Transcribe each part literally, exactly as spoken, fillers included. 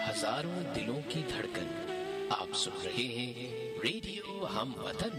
ہزاروں دلوں کی دھڑکن. آپ سن رہے ہیں ریڈیو ہم وطن.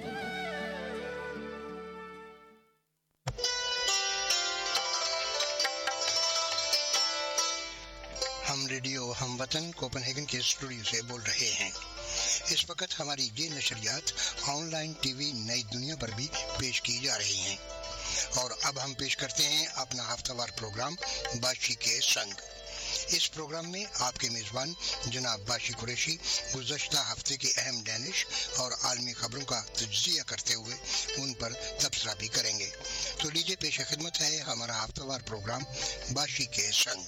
ہم ریڈیو ہم وطن کوپن ہیگن کے اسٹوڈیو سے بول رہے ہیں. اس وقت ہماری یہ نشریات آن لائن ٹی وی نئی دنیا پر بھی پیش کی جا رہی ہیں. اور اب ہم پیش کرتے ہیں اپنا ہفتہ وار پروگرام باشی کے سنگ. اس پروگرام میں آپ کے میزبان جناب باشی قریشی گزشتہ ہفتے کی اہم ڈینش اور عالمی خبروں کا تجزیہ کرتے ہوئے ان پر تبصرہ بھی کریں گے. تو لیجیے پیش خدمت ہے ہمارا ہفتہ وار پروگرام باشی کے سنگ.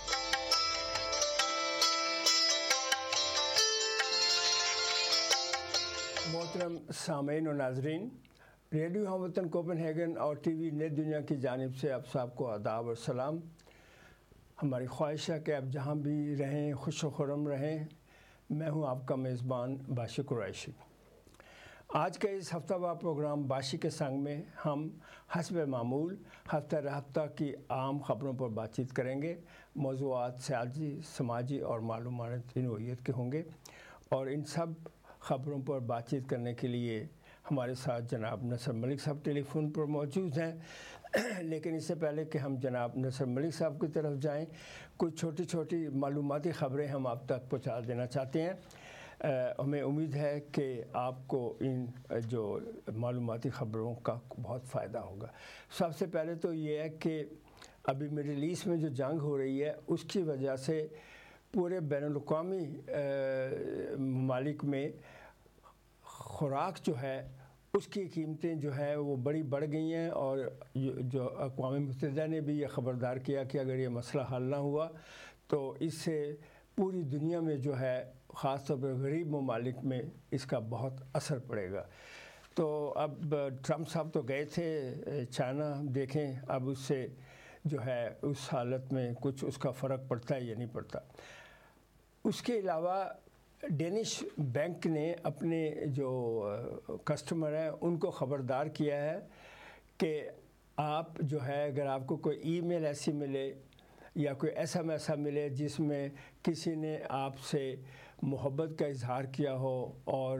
محترم سامعین و ناظرین، ریڈیو ہم وطن کوپن ہیگن اور ٹی وی نئی دنیا کی جانب سے آپ سب کو آداب اور سلام. ہماری خواہش ہے کہ آپ جہاں بھی رہیں خوش و خرم رہیں. میں ہوں آپ کا میزبان باشی قریشی. آج کا اس ہفتہ وار پروگرام باشی کے سنگ میں ہم حسب معمول ہفتہ ہفتہ کی عام خبروں پر بات چیت کریں گے. موضوعات سیاسی، سماجی اور معلوماتی نوعیت کے ہوں گے، اور ان سب خبروں پر بات چیت کرنے کے لیے ہمارے ساتھ جناب نصر ملک صاحب ٹیلی فون پر موجود ہیں. لیکن اس سے پہلے کہ ہم جناب نصر ملک صاحب کی طرف جائیں، کچھ چھوٹی چھوٹی معلوماتی خبریں ہم آپ تک پہنچا دینا چاہتے ہیں. ہمیں امید ہے کہ آپ کو ان جو معلوماتی خبروں کا بہت فائدہ ہوگا. سب سے پہلے تو یہ ہے کہ ابھی مڈل ایسٹ میں جو جنگ ہو رہی ہے اس کی وجہ سے پورے بین الاقوامی ممالک میں خوراک جو ہے اس کی قیمتیں جو ہے وہ بڑی بڑھ گئی ہیں. اور جو اقوام متحدہ نے بھی یہ خبردار کیا کہ اگر یہ مسئلہ حل نہ ہوا تو اس سے پوری دنیا میں جو ہے خاص طور پر غریب ممالک میں اس کا بہت اثر پڑے گا. تو اب ٹرمپ صاحب تو گئے تھے چائنا، دیکھیں اب اس سے جو ہے اس حالت میں کچھ اس کا فرق پڑتا ہے یا نہیں پڑتا. اس کے علاوہ ڈینش بینک نے اپنے جو کسٹمر ہیں ان کو خبردار کیا ہے کہ آپ جو ہے اگر آپ کو کوئی ای میل ایسی ملے یا کوئی ایسا میسا ملے جس میں کسی نے آپ سے محبت کا اظہار کیا ہو اور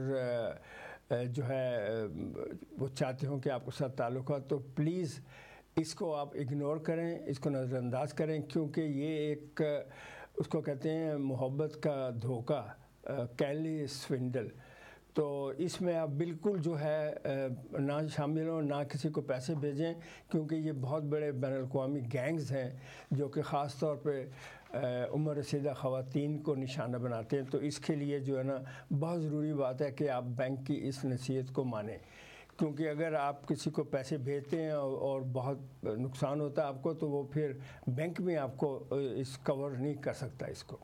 جو ہے وہ چاہتے ہوں کہ آپ کے ساتھ تعلق ہو، تو پلیز اس کو آپ اگنور کریں، اس کو نظر انداز کریں، کیونکہ یہ ایک اس کو کہتے ہیں محبت کا دھوکہ، کیلی سوینڈل. تو اس میں آپ بالکل جو ہے نہ شامل ہوں، نہ کسی کو پیسے بھیجیں، کیونکہ یہ بہت بڑے بین الاقوامی گینگز ہیں جو کہ خاص طور پہ عمر رسیدہ خواتین کو نشانہ بناتے ہیں. تو اس کے لیے جو ہے نا بہت ضروری بات ہے کہ آپ بینک کی اس نصیحت کو مانیں، کیونکہ اگر آپ کسی کو پیسے بھیجتے ہیں اور بہت نقصان ہوتا ہے آپ کو، تو وہ پھر بینک میں آپ کو اس کور نہیں کر سکتا اس کو.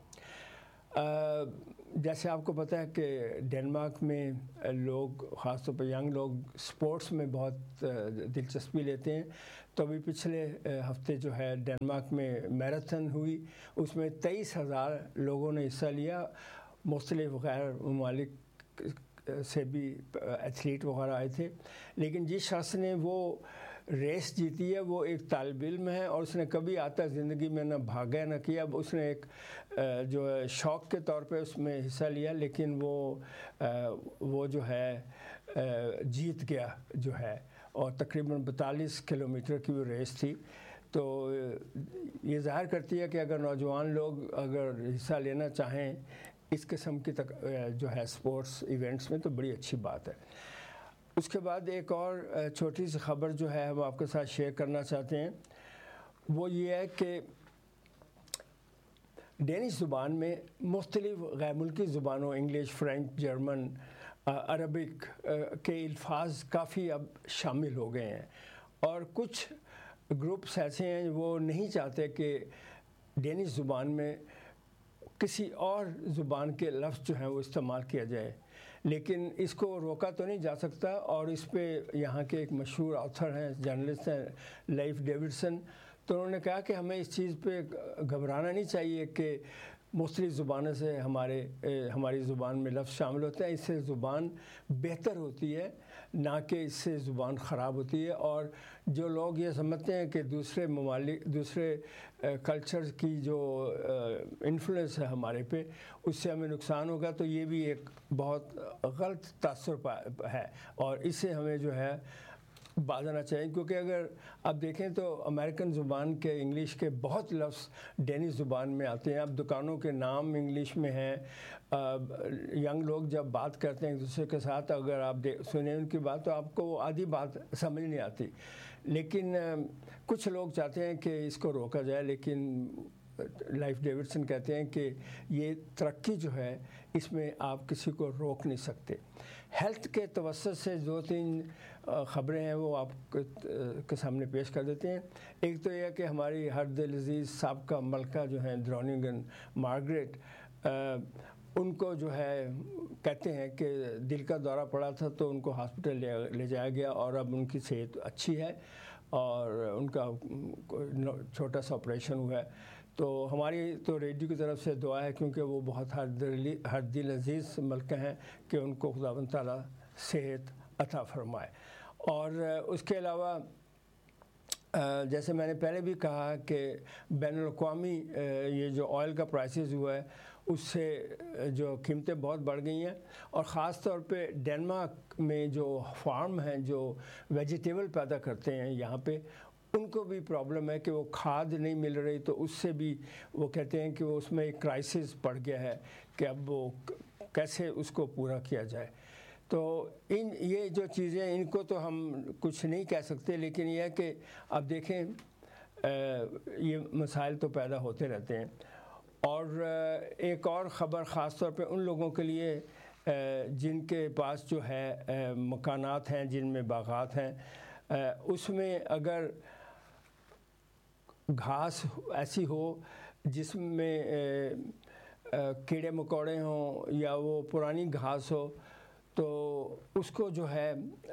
جیسے آپ کو پتہ ہے کہ ڈنمارک میں لوگ خاص طور پہ ینگ لوگ سپورٹس میں بہت دلچسپی لیتے ہیں. تو ابھی پچھلے ہفتے جو ہے ڈنمارک میں میراتھن ہوئی، اس میں تیئیس ہزار لوگوں نے حصہ لیا. مختلف غیر ممالک سے بھی ایتھلیٹ وغیرہ آئے تھے. لیکن جس شخص نے وہ ریس جیتی ہے وہ ایک طالب علم ہے، اور اس نے کبھی آتا زندگی میں نہ بھاگا نہ کیا. اس نے ایک جو ہے شوق کے طور پہ اس میں حصہ لیا، لیکن وہ وہ جو ہے جیت گیا جو ہے، اور تقریباً بتالیس کلومیٹر کی وہ ریس تھی. تو یہ ظاہر کرتی ہے کہ اگر نوجوان لوگ اگر حصہ لینا چاہیں اس قسم کی تک جو ہے سپورٹس ایونٹس میں، تو بڑی اچھی بات ہے. اس کے بعد ایک اور چھوٹی سی خبر جو ہے ہم آپ کے ساتھ شیئر کرنا چاہتے ہیں، وہ یہ ہے کہ ڈینش زبان میں مختلف غیر ملکی زبانوں انگلش، فرینچ، جرمن، عربک کے الفاظ کافی اب شامل ہو گئے ہیں. اور کچھ گروپس ایسے ہیں وہ نہیں چاہتے کہ ڈینش زبان میں کسی اور زبان کے لفظ جو ہیں وہ استعمال کیا جائے، لیکن اس کو روکا تو نہیں جا سکتا. اور اس پہ یہاں کے ایک مشہور آتھر ہیں، جرنلسٹ ہیں، لیف ڈیوڈسن، تو انہوں نے کہا کہ ہمیں اس چیز پہ گھبرانا نہیں چاہیے کہ مختلف زبانوں سے ہمارے ہماری زبان میں لفظ شامل ہوتے ہیں. اس سے زبان بہتر ہوتی ہے، نہ کہ اس سے زبان خراب ہوتی ہے. اور جو لوگ یہ سمجھتے ہیں کہ دوسرے ممالک دوسرے کلچر کی جو انفلوئنس ہے ہمارے پہ اس سے ہمیں نقصان ہوگا، تو یہ بھی ایک بہت غلط تاثر ہے اور اس سے ہمیں جو ہے باز آنا چاہیے. کیونکہ اگر آپ دیکھیں تو امریکن زبان کے انگلش کے بہت لفظ ڈینش زبان میں آتے ہیں. اب دکانوں کے نام انگلش میں ہیں. ینگ لوگ جب بات کرتے ہیں ایک دوسرے کے ساتھ، اگر آپ سنیں ان کی بات تو آپ کو وہ آدھی بات سمجھ نہیں آتی. لیکن کچھ لوگ چاہتے ہیں کہ اس کو روکا جائے، لیکن لائف ڈیوڈسن کہتے ہیں کہ یہ ترقی جو ہے اس میں آپ کسی کو روک نہیں سکتے. ہیلتھ کے توسط سے دو تین خبریں ہیں وہ آپ کے سامنے پیش کر دیتے ہیں. ایک تو یہ ہے کہ ہماری ہر دل عزیز سابقہ ملکہ جو ہیں گروننگن مارگریٹ، ان کو جو ہے کہتے ہیں کہ دل کا دورہ پڑا تھا تو ان کو ہاسپٹل لے جایا گیا اور اب ان کی صحت اچھی ہے اور ان کا چھوٹا سا آپریشن ہوا ہے. تو ہماری تو ریڈیو کی طرف سے دعا ہے، کیونکہ وہ بہت ہر دل ہر دل عزیز ملکہ ہیں، کہ ان کو خداوند تعالیٰ صحت عطا فرمائے. اور اس کے علاوہ جیسے میں نے پہلے بھی کہا کہ بین الاقوامی یہ جو آئل کا پرائسز ہوا ہے اس سے جو قیمتیں بہت بڑھ گئی ہیں، اور خاص طور پہ ڈینمارک میں جو فارم ہیں جو ویجیٹیبل پیدا کرتے ہیں یہاں پہ، ان کو بھی پرابلم ہے کہ وہ کھاد نہیں مل رہی. تو اس سے بھی وہ کہتے ہیں کہ وہ اس میں ایک کرائسس پڑ گیا ہے کہ اب وہ کیسے اس کو پورا کیا جائے. تو ان یہ جو چیزیں ان کو تو ہم کچھ نہیں کہہ سکتے، لیکن یہ ہے کہ اب دیکھیں یہ مسائل تو پیدا ہوتے رہتے ہیں. اور ایک اور خبر خاص طور پہ ان لوگوں کے لیے جن کے پاس جو ہے مکانات ہیں، جن میں باغات ہیں، اس میں اگر گھاس ایسی ہو جس میں کیڑے مکوڑے ہوں یا وہ پرانی گھاس ہو، تو اس کو جو ہے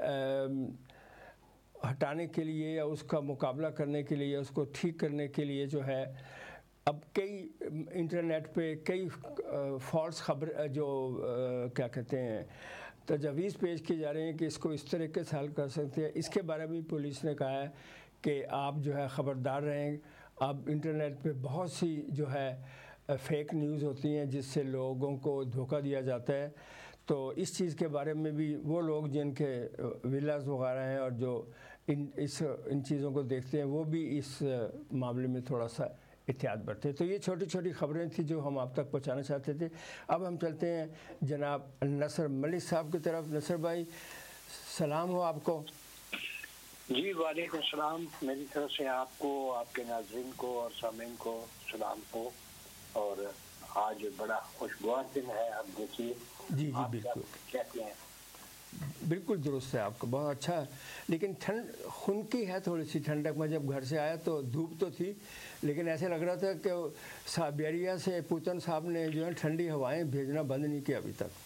ہٹانے کے لیے یا اس کا مقابلہ کرنے کے لیے، اس کو ٹھیک کرنے کے لیے جو ہے اب کئی انٹرنیٹ پہ کئی فالس خبر جو کیا کہتے ہیں تجاویز پیش کی جا رہی ہیں کہ اس کو اس طریقے سے حل کر سکتے ہیں. اس کے بارے میں پولیس نے کہا ہے کہ آپ جو ہے خبردار رہیں. اب انٹرنیٹ پہ بہت سی جو ہے فیک نیوز ہوتی ہیں جس سے لوگوں کو دھوکہ دیا جاتا ہے. تو اس چیز کے بارے میں بھی وہ لوگ جن کے ویلاز وغیرہ ہیں اور جو ان اس ان چیزوں کو دیکھتے ہیں وہ بھی اس معاملے میں تھوڑا سا احتیاط برتے. تو یہ چھوٹی چھوٹی خبریں تھیں جو ہم آپ تک پہنچانا چاہتے تھے. اب ہم چلتے ہیں جناب نصر ملک صاحب کی طرف. نصر بھائی سلام ہو آپ کو. جی وعلیکم السلام. میری طرف سے آپ کو، آپ کے ناظرین کو اور سامعین کو سلام ہو. اور آج بڑا خوشگوار دن ہے. آپ دیکھیے. جی جی بالکل کہتے ہیں بالکل درست ہے آپ کو، بہت اچھا. لیکن ٹھنڈ خنکی ہے تھوڑی سی ٹھنڈک. میں جب گھر سے آیا تو دھوپ تو تھی، لیکن ایسے لگ رہا تھا کہ سائبیریا سے پوتن صاحب نے جو ہے ٹھنڈی ہوائیں بھیجنا بند نہیں کیا ابھی تک.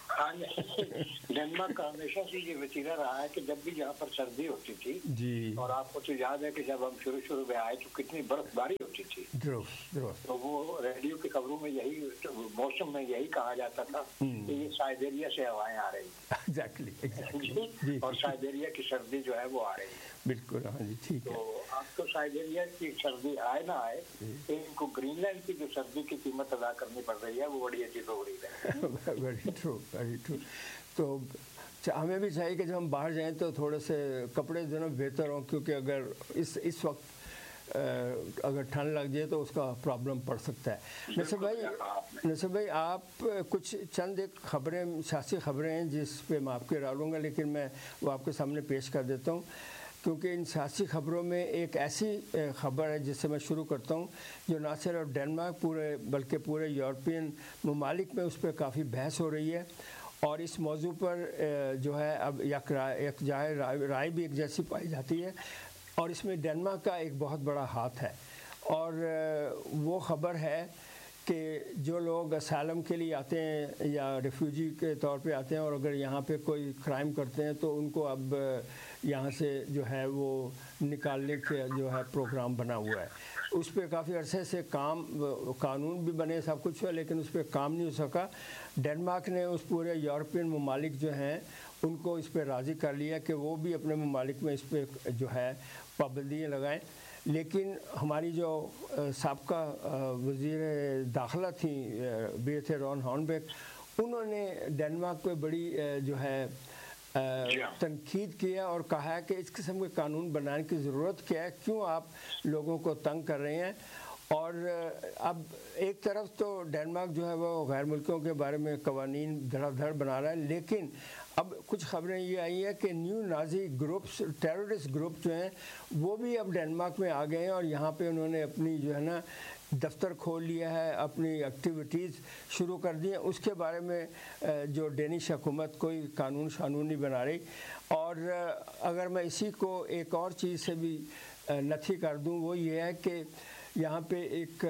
ڈنمارک کا ہمیشہ سے یہ وسیلہ رہا ہے کہ جب بھی یہاں پر سردی ہوتی تھی جی، اور آپ کو تو یاد ہے کہ جب ہم شروع شروع میں آئے تو کتنی برف باری ہوتی تھی. درست درست. تو وہ ریڈیو کی خبروں میں یہی موسم میں یہی کہا جاتا تھا کہ یہ سائبیریا سے ہوائیں آ رہی ہیں. Exactly exactly. اور سائبیریا کی سردی جو ہے وہ آ رہی ہے. بالکل ہاں جی ٹھیک ہے. تو اب تو سائبیریا کی سردی آئے نہ آئے، ان کو گرین لینڈ کی جو سردی کی قیمت ادا کرنی پڑ رہی ہے وہ بڑی عجیب و غریب ہے. Very true very true. تو ہمیں بھی چاہیے کہ جب ہم باہر جائیں تو تھوڑے سے کپڑے جو نا بہتر ہوں، کیونکہ اگر اس اس وقت اگر ٹھنڈ لگ جائے تو اس کا پرابلم پڑ سکتا ہے. نصر بھائی نصر بھائی آپ کچھ چند ایک خبریں سیاسی خبریں ہیں جس پہ میں آپ کے رائے لوں گا، لیکن میں وہ آپ کے سامنے پیش کر دیتا ہوں کیونکہ ان سیاسی خبروں میں ایک ایسی خبر ہے جس سے میں شروع کرتا ہوں جو نہ صرف ڈنمارک پورے بلکہ پورے یورپین ممالک میں اس پہ کافی بحث ہو رہی ہے. اور اس موضوع پر جو ہے اب یک رائے یک جائے رائے بھی ایک جیسی پائی جاتی ہے، اور اس میں ڈنمارک کا ایک بہت بڑا ہاتھ ہے. اور وہ خبر ہے کہ جو لوگ اسائلم کے لیے آتے ہیں یا ریفیوجی کے طور پہ آتے ہیں اور اگر یہاں پہ کوئی کرائم کرتے ہیں تو ان کو اب یہاں سے جو ہے وہ نکالنے کا جو ہے پروگرام بنا ہوا ہے. اس پہ کافی عرصے سے کام قانون بھی بنے سب کچھ ہوا، لیکن اس پہ کام نہیں ہو سکا. ڈنمارک نے اس پورے یورپین ممالک جو ہیں ان کو اس پہ راضی کر لیا کہ وہ بھی اپنے ممالک میں اس پہ جو ہے پابندیاں لگائیں. لیکن ہماری جو سابقہ وزیر داخلہ تھیں بیرتھے رون ہارنبیک، انہوں نے ڈنمارک پہ بڑی جو ہے تنقید کیا اور کہا ہے کہ اس قسم کے قانون بنانے کی ضرورت کیا ہے، کیوں آپ لوگوں کو تنگ کر رہے ہیں۔ اور اب ایک طرف تو ڈنمارک جو ہے وہ غیر ملکیوں کے بارے میں قوانین دھڑا دھڑ بنا رہا ہے، لیکن اب کچھ خبریں یہ آئی ہیں کہ new Nazi groups, terrorist group جو ہیں وہ بھی اب ڈنمارک میں آ گئے ہیں اور یہاں پہ انہوں نے اپنی جو ہے نا دفتر کھول لیا ہے، اپنی ایکٹیویٹیز شروع کر دی ہیں۔ اس کے بارے میں جو ڈینش حکومت کوئی قانون شانون نہیں بنا رہی۔ اور اگر میں اسی کو ایک اور چیز سے بھی نتھی کر دوں، وہ یہ ہے کہ یہاں پہ ایک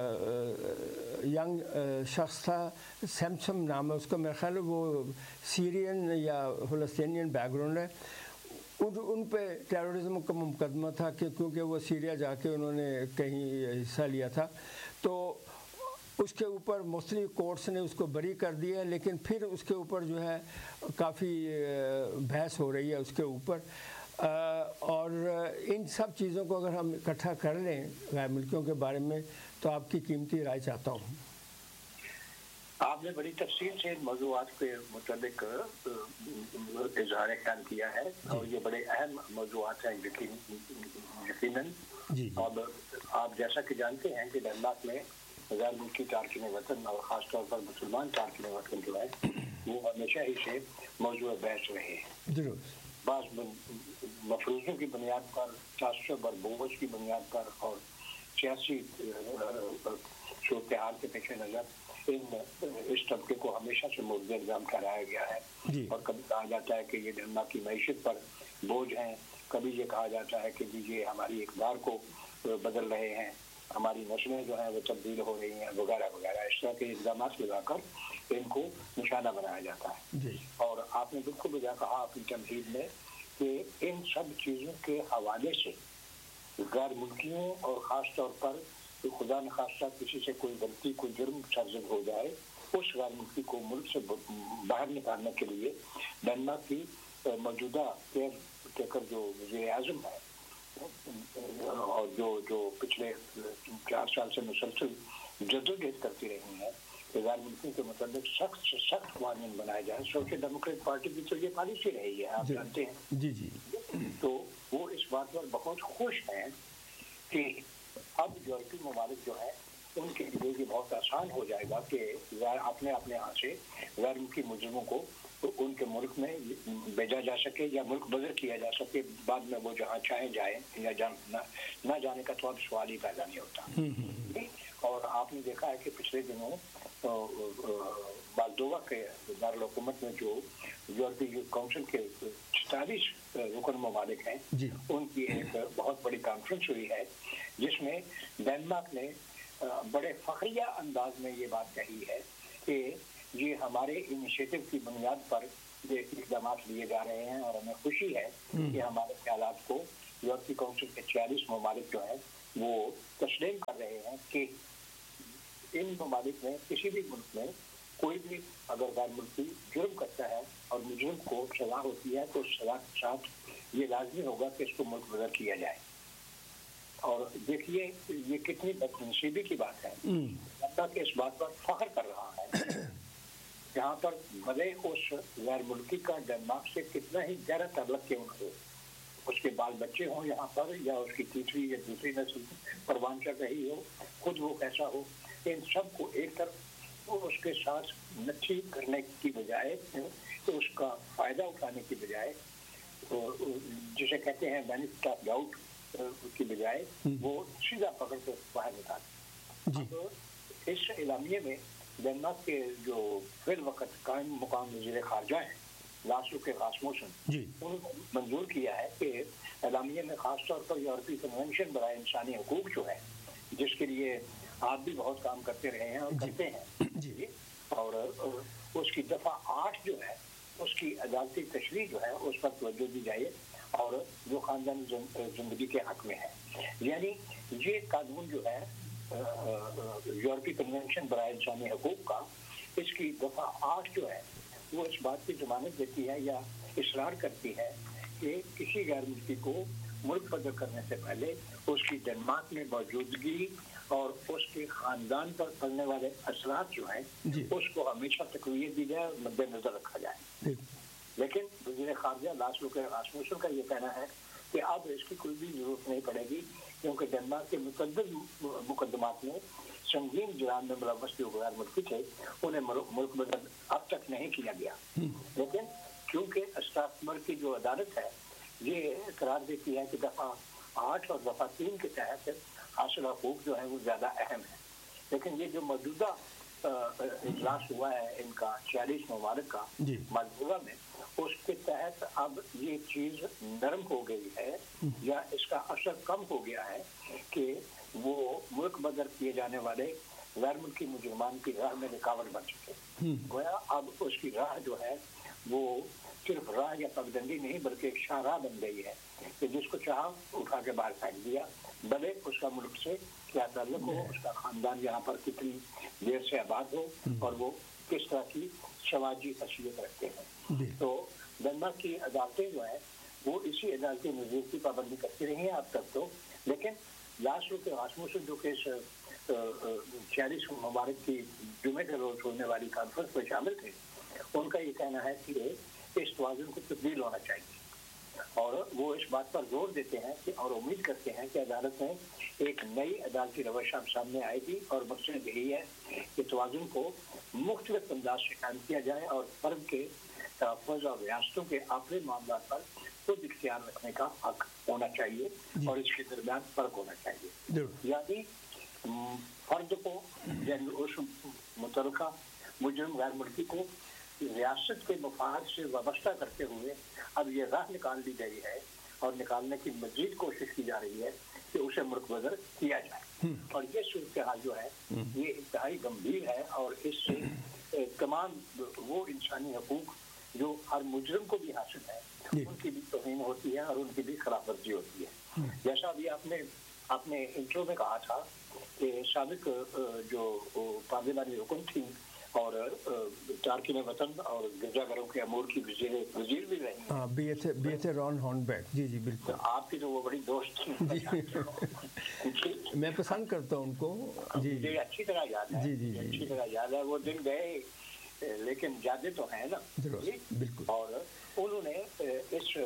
ینگ شخص تھا، سیمسم نام ہے اس کا، میرا خیال ہے وہ سیرین یا فلسطینین بیک گراؤنڈ ہے، ان ان پہ ٹیررزم کا مقدمہ تھا کہ کیونکہ وہ سیریا جا کے انہوں نے کہیں حصہ لیا تھا، تو اس کے اوپر مختلف کورٹس نے اس کو بری کر دیا، لیکن پھر اس کے اوپر جو ہے کافی بحث ہو رہی ہے اس کے اوپر۔ اور ان سب چیزوں کو اگر ہم اکٹھا کر لیں غیر ملکیوں کے بارے میں تو آپ کی قیمتی رائے چاہتا ہوں۔ آپ نے بڑی تفصیل سے ان موضوعات کے متعلق اظہار خیال کیا ہے اور یہ بڑے اہم موضوعات ہیں یقیناً۔ اب آپ جیسا کہ جانتے ہیں کہ ڈنمارک میں غیر ملکی تارکین وطن اور خاص طور پر مسلمان تارکین وطن جو ہے وہ ہمیشہ ہی سے موضوع بحث رہے ہیں۔ بعض مفروضوں کی بنیاد پر، تعصب اور بغض کی بنیاد پر اور سیاسی صورتحال کے پیش نظر ان اس طبقے کو ہمیشہ سے مورد الزام ٹھہرایا گیا ہے اور کبھی کہا جاتا ہے کہ یہ ڈنمارک کی معیشت پر بوجھ ہیں، کبھی یہ کہا جاتا ہے کہ یہ ہماری اقدار کو بدل رہے ہیں، ہماری نسلیں جو ہیں وہ تبدیل ہو رہی ہیں وغیرہ وغیرہ، اس طرح کے الزامات لگا کر ان کو نشانہ بنایا جاتا ہے۔ اور آپ نے بالکل بجا کہا اپنی تنقید میں کہ ان سب چیزوں کے حوالے سے غیر ملکیوں اور خاص طور پر خدا نخواستہ کسی سے کوئی غلطی کوئی جرم سرزد ہو جائے، اس غیر ملکی کو ملک سے باہر نکالنے کے لیے ڈنمارک کی موجودہ کیئر ٹیکر جو وزیر اعظم ہے اور جو جو پچھلے چار سال سے مسلسل جدوجہد کرتی رہی ہیں کہ غیر ملکیوں کے متعلق سخت سے سخت قوانین بنائے جائیں۔ سوشل ڈیموکریٹ پارٹی کی تو یہ پالیسی رہی ہے، آپ جانتے ہیں۔ جی جی تو وہ اس بات پر بہت خوش ہیں کہ اب یورپی ممالک جو ہیں ان کے لیے یہ بہت آسان ہو جائے گا کہ اپنے اپنے یہاں سے غیر ملکی مجرموں کو ان کے ملک میں بھیجا جا سکے یا ملک بدر کیا جا سکے، بعد میں وہ جہاں چاہیں جائیں یا نہ جانے کا تو اب سوال ہی پیدا نہیں ہوتا۔ اور آپ نے دیکھا ہے کہ پچھلے دنوں مالدووا کے دارالحکومت میں جو یورپی یوتھ کونسل کے چالیس رکن ممالک ہیں ان کی ایک بہت بڑی کانفرنس ہوئی ہے جس میں ڈنمارک نے بڑے فخریہ انداز میں یہ بات کہی ہے کہ یہ ہمارے انیشیٹو کی بنیاد پر یہ اقدامات لیے جا رہے ہیں اور ہمیں خوشی ہے کہ ہمارے خیالات کو یورپی کونسل کے چھیالیس ممالک جو ہیں وہ تسلیم کر رہے ہیں کہ ان ممالک میں کسی بھی ملک میں کوئی بھی اگر غیر ملکی جرم کرتا ہے اور مجرم کو سزا ہوتی ہے تو اس سزا کے ساتھ یہ لازمی ہوگا کہ اس کو ملک بدر کیا جائے۔ اور دیکھیے یہ کتنی بدنصیبی کی بات ہے، اللہ کہ اس بات پر فخر کر رہا ہے جہاں پر بھلے اس غیر ملکی کا ڈنمارک سے کتنا ہی گہرا تعلق کیوں نہ ہو، اس کے بال بچے ہوں یہاں پر یا اس کی تیسری یا دوسری نسل پروان چڑھ رہی ہو، خود وہ کیسا ہو، ان سب کو ایک طرف اس کے ساتھ نچھی کرنے کی بجائے تو اس کا فائدہ اٹھانے کی بجائے جسے کہتے ہیں بینیفٹ آف ڈاؤٹ کی بجائے وہ سیدھا پکڑ کے باہر نکالتے۔ تو اس اعلامیے میں ڈنمارک کے جو فی الوقت قائم مقام وزیر خارجہ ہیں لاسلو کے راسموسن، انہوں نے منظور کیا ہے کہ اعلامیے میں خاص طور پر یورپی کنونشن برائے انسانی حقوق جو ہے جس کے لیے آپ بھی بہت کام کرتے رہے ہیں اور کرتے ہیں، اور اس کی دفعہ آٹھ جو ہے اس کی عدالتی تشریح جو ہے اس پر توجہ دی جائے اور جو خاندانی زندگی کے حق میں ہے۔ یعنی یہ قانون جو ہے یورپی کنونشن برائے انسانی حقوق کا، اس کی دفعہ آٹھ جو ہے وہ اس بات کی ضمانت دیتی ہے یا اصرار کرتی ہے کہ کسی غیر ملکی کو ملک بدر کرنے سے پہلے اس کی ڈنمارک میں موجودگی اور اس کے خاندان پر پڑنے والے اثرات جو ہیں اس کو ہمیشہ تقویت دی جائے اور مد نظر رکھا جائے. لیکن وزیر خارجہ لاس لوکے راسموسن کا یہ کہنا ہے کہ اب اس کی کوئی بھی ضرورت نہیں پڑے گی کیونکہ ڈنمارک کے متعدد مقدمات میں سنگین جرائم میں ملوث جو غیر ملکی تھے انہیں ملک بدر اب تک نہیں کیا گیا. لیکن کیونکہ اسٹراسبرگ کی جو عدالت ہے یہ قرار دیتی ہے کہ دفعہ آٹھ اور دفعہ تین کے تحت حاصل حقوق جو ہیں وہ زیادہ اہم ہیں. لیکن یہ جو موجودہ اجلاس ہوا ہے ان کا چھیالیس ممالک کا ملبوظہ میں اس کے تحت اب یہ چیز نرم ہو گئی ہے یا اس کا اثر کم ہو گیا ہے کہ وہ ملک بدر کیے جانے والے غیر ملکی مجرمان کی راہ میں رکاوٹ بن چکے. گویا اب اس کی راہ جو ہے وہ صرف راہ یا پگڈنڈی نہیں بلکہ ایک شاہراہ بن گئی ہے کہ جس کو چاہا اٹھا کے باہر پھینک دیا، بھلے اس کا ملک سے کیا تعلق ہو، اس کا خاندان یہاں پر کتنی دیر سے آباد ہو اور وہ کس طرح کی سماجی حیثیت رکھتے ہیں. تو ڈنمارک کی عدالتیں جو ہیں وہ اسی عدالتی نظیر کی پابندی کرتی رہی ہیں اب تک تو. لیکن لاس لوکے راسموسن جو کہ چھیالیس ممالک کی جمعے کے روز ہونے والی کانفرنس میں شامل تھے، ان کا یہ کہنا ہے کہ اس توازن کو تبدیل ہونا چاہیے اور وہ اس بات پر زور دیتے ہیں کہ اور امید کرتے ہیں کہ عدالت میں ایک نئی عدالتی روش اب سامنے آئے گی اور مقصد یہی ہے کہ توازن کو مختلف انداز سے قائم کیا جائے اور فرد کے تحفظ اور ریاستوں کے آخری معاملات پر خود اختیار رکھنے کا حق ہونا چاہیے اور اس کے درمیان فرق ہونا چاہیے. یعنی فرد کو یعنی اس متعلقہ مجرم غیر ملکی کو ریاست کے مفاد سے وابستہ کرتے ہوئے اب یہ راہ نکال دی گئی ہے اور نکالنے کی مزید کوشش کی جا رہی ہے کہ اسے ملک بدر کیا جائے. اور یہ صورتحال جو ہے یہ انتہائی گمبھیر ہے اور اس سے تمام وہ انسانی حقوق جو ہر مجرم کو بھی حاصل ہے ان کی بھی توہین ہوتی ہے اور ان کی بھی خلاف ورزی ہوتی ہے. جیسا ابھی آپ نے آپ نے انٹرو میں کہا تھا کہ سابق جو پارلیمانی رکن تھی اور تارکین وطن اور گرجا گھروں کے امور کی وزیر وزیر بھی رہی ہیں. ہاں بی تھے بی تھے رون ہارنبیک. جی جی بالکل. آپ کی تو وہ بڑی دوست تھی. میں پسند کرتا ہوں ان کو. جی جی اچھی طرح یاد ہے. جی جی اچھی طرح یاد ہے. وہ دن گئے لیکن یادیں تو ہیں نا. بالکل. اور انہوں نے اس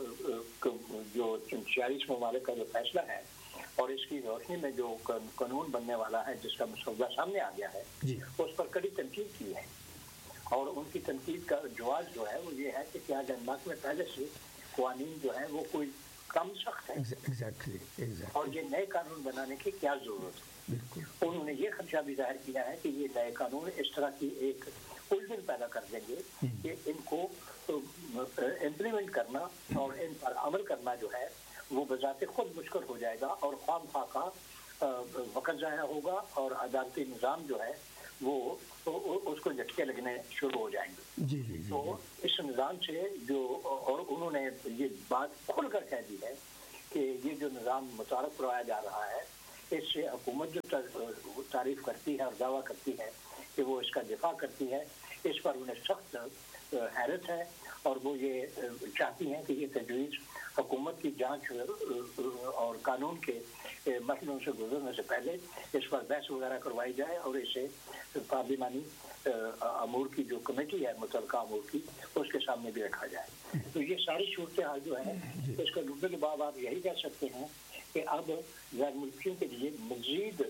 جو چھیالیس ممالک کا جو فیصلہ ہے اور اس کی روشنی میں جو قانون بننے والا ہے جس کا مسودہ سامنے آ گیا ہے اس پر کڑی تنقید کی ہے. اور ان کی تنقید کا جواز جو ہے وہ یہ ہے کہ کیا ڈنمارک میں پہلے سے قوانین جو ہیں وہ کوئی کم سخت ہے exactly, exactly. اور یہ نئے قانون بنانے کی کیا ضرورت ہے. بالکل. انہوں نے یہ خدشہ بھی ظاہر کیا ہے کہ یہ نئے قانون اس طرح کی ایک الجھن پیدا کر دیں گے کہ ان کو امپلیمنٹ کرنا اور ان پر عمل کرنا جو ہے وہ بذات خود مشکل ہو جائے گا اور خام خواہ کا وقت ضائع ہوگا اور عدالتی نظام جو ہے وہ اس کو جھٹکے لگنے شروع ہو جائیں گے. جی جی. تو اس نظام سے جو اور انہوں نے یہ بات کھل کر کہہ دی ہے کہ یہ جو نظام متعارف کروایا جا رہا ہے اس سے حکومت جو تعریف کرتی ہے اور دعویٰ کرتی ہے کہ وہ اس کا دفاع کرتی ہے اس پر انہیں سخت حیرت ہے اور وہ یہ چاہتی ہیں کہ یہ تجویز حکومت کی جانچ اور قانون کے مسئلوں سے گزرنے سے پہلے اس پر بحث وغیرہ کروائی جائے اور اسے پارلیمانی امور کی جو کمیٹی ہے متعلقہ امور کی اس کے سامنے بھی رکھا جائے. تو یہ ساری صورتحال جو ہے اس کا ڈوبنے کے بعد آپ یہی کہہ سکتے ہیں کہ اب غیر ملکیوں کے لیے مزید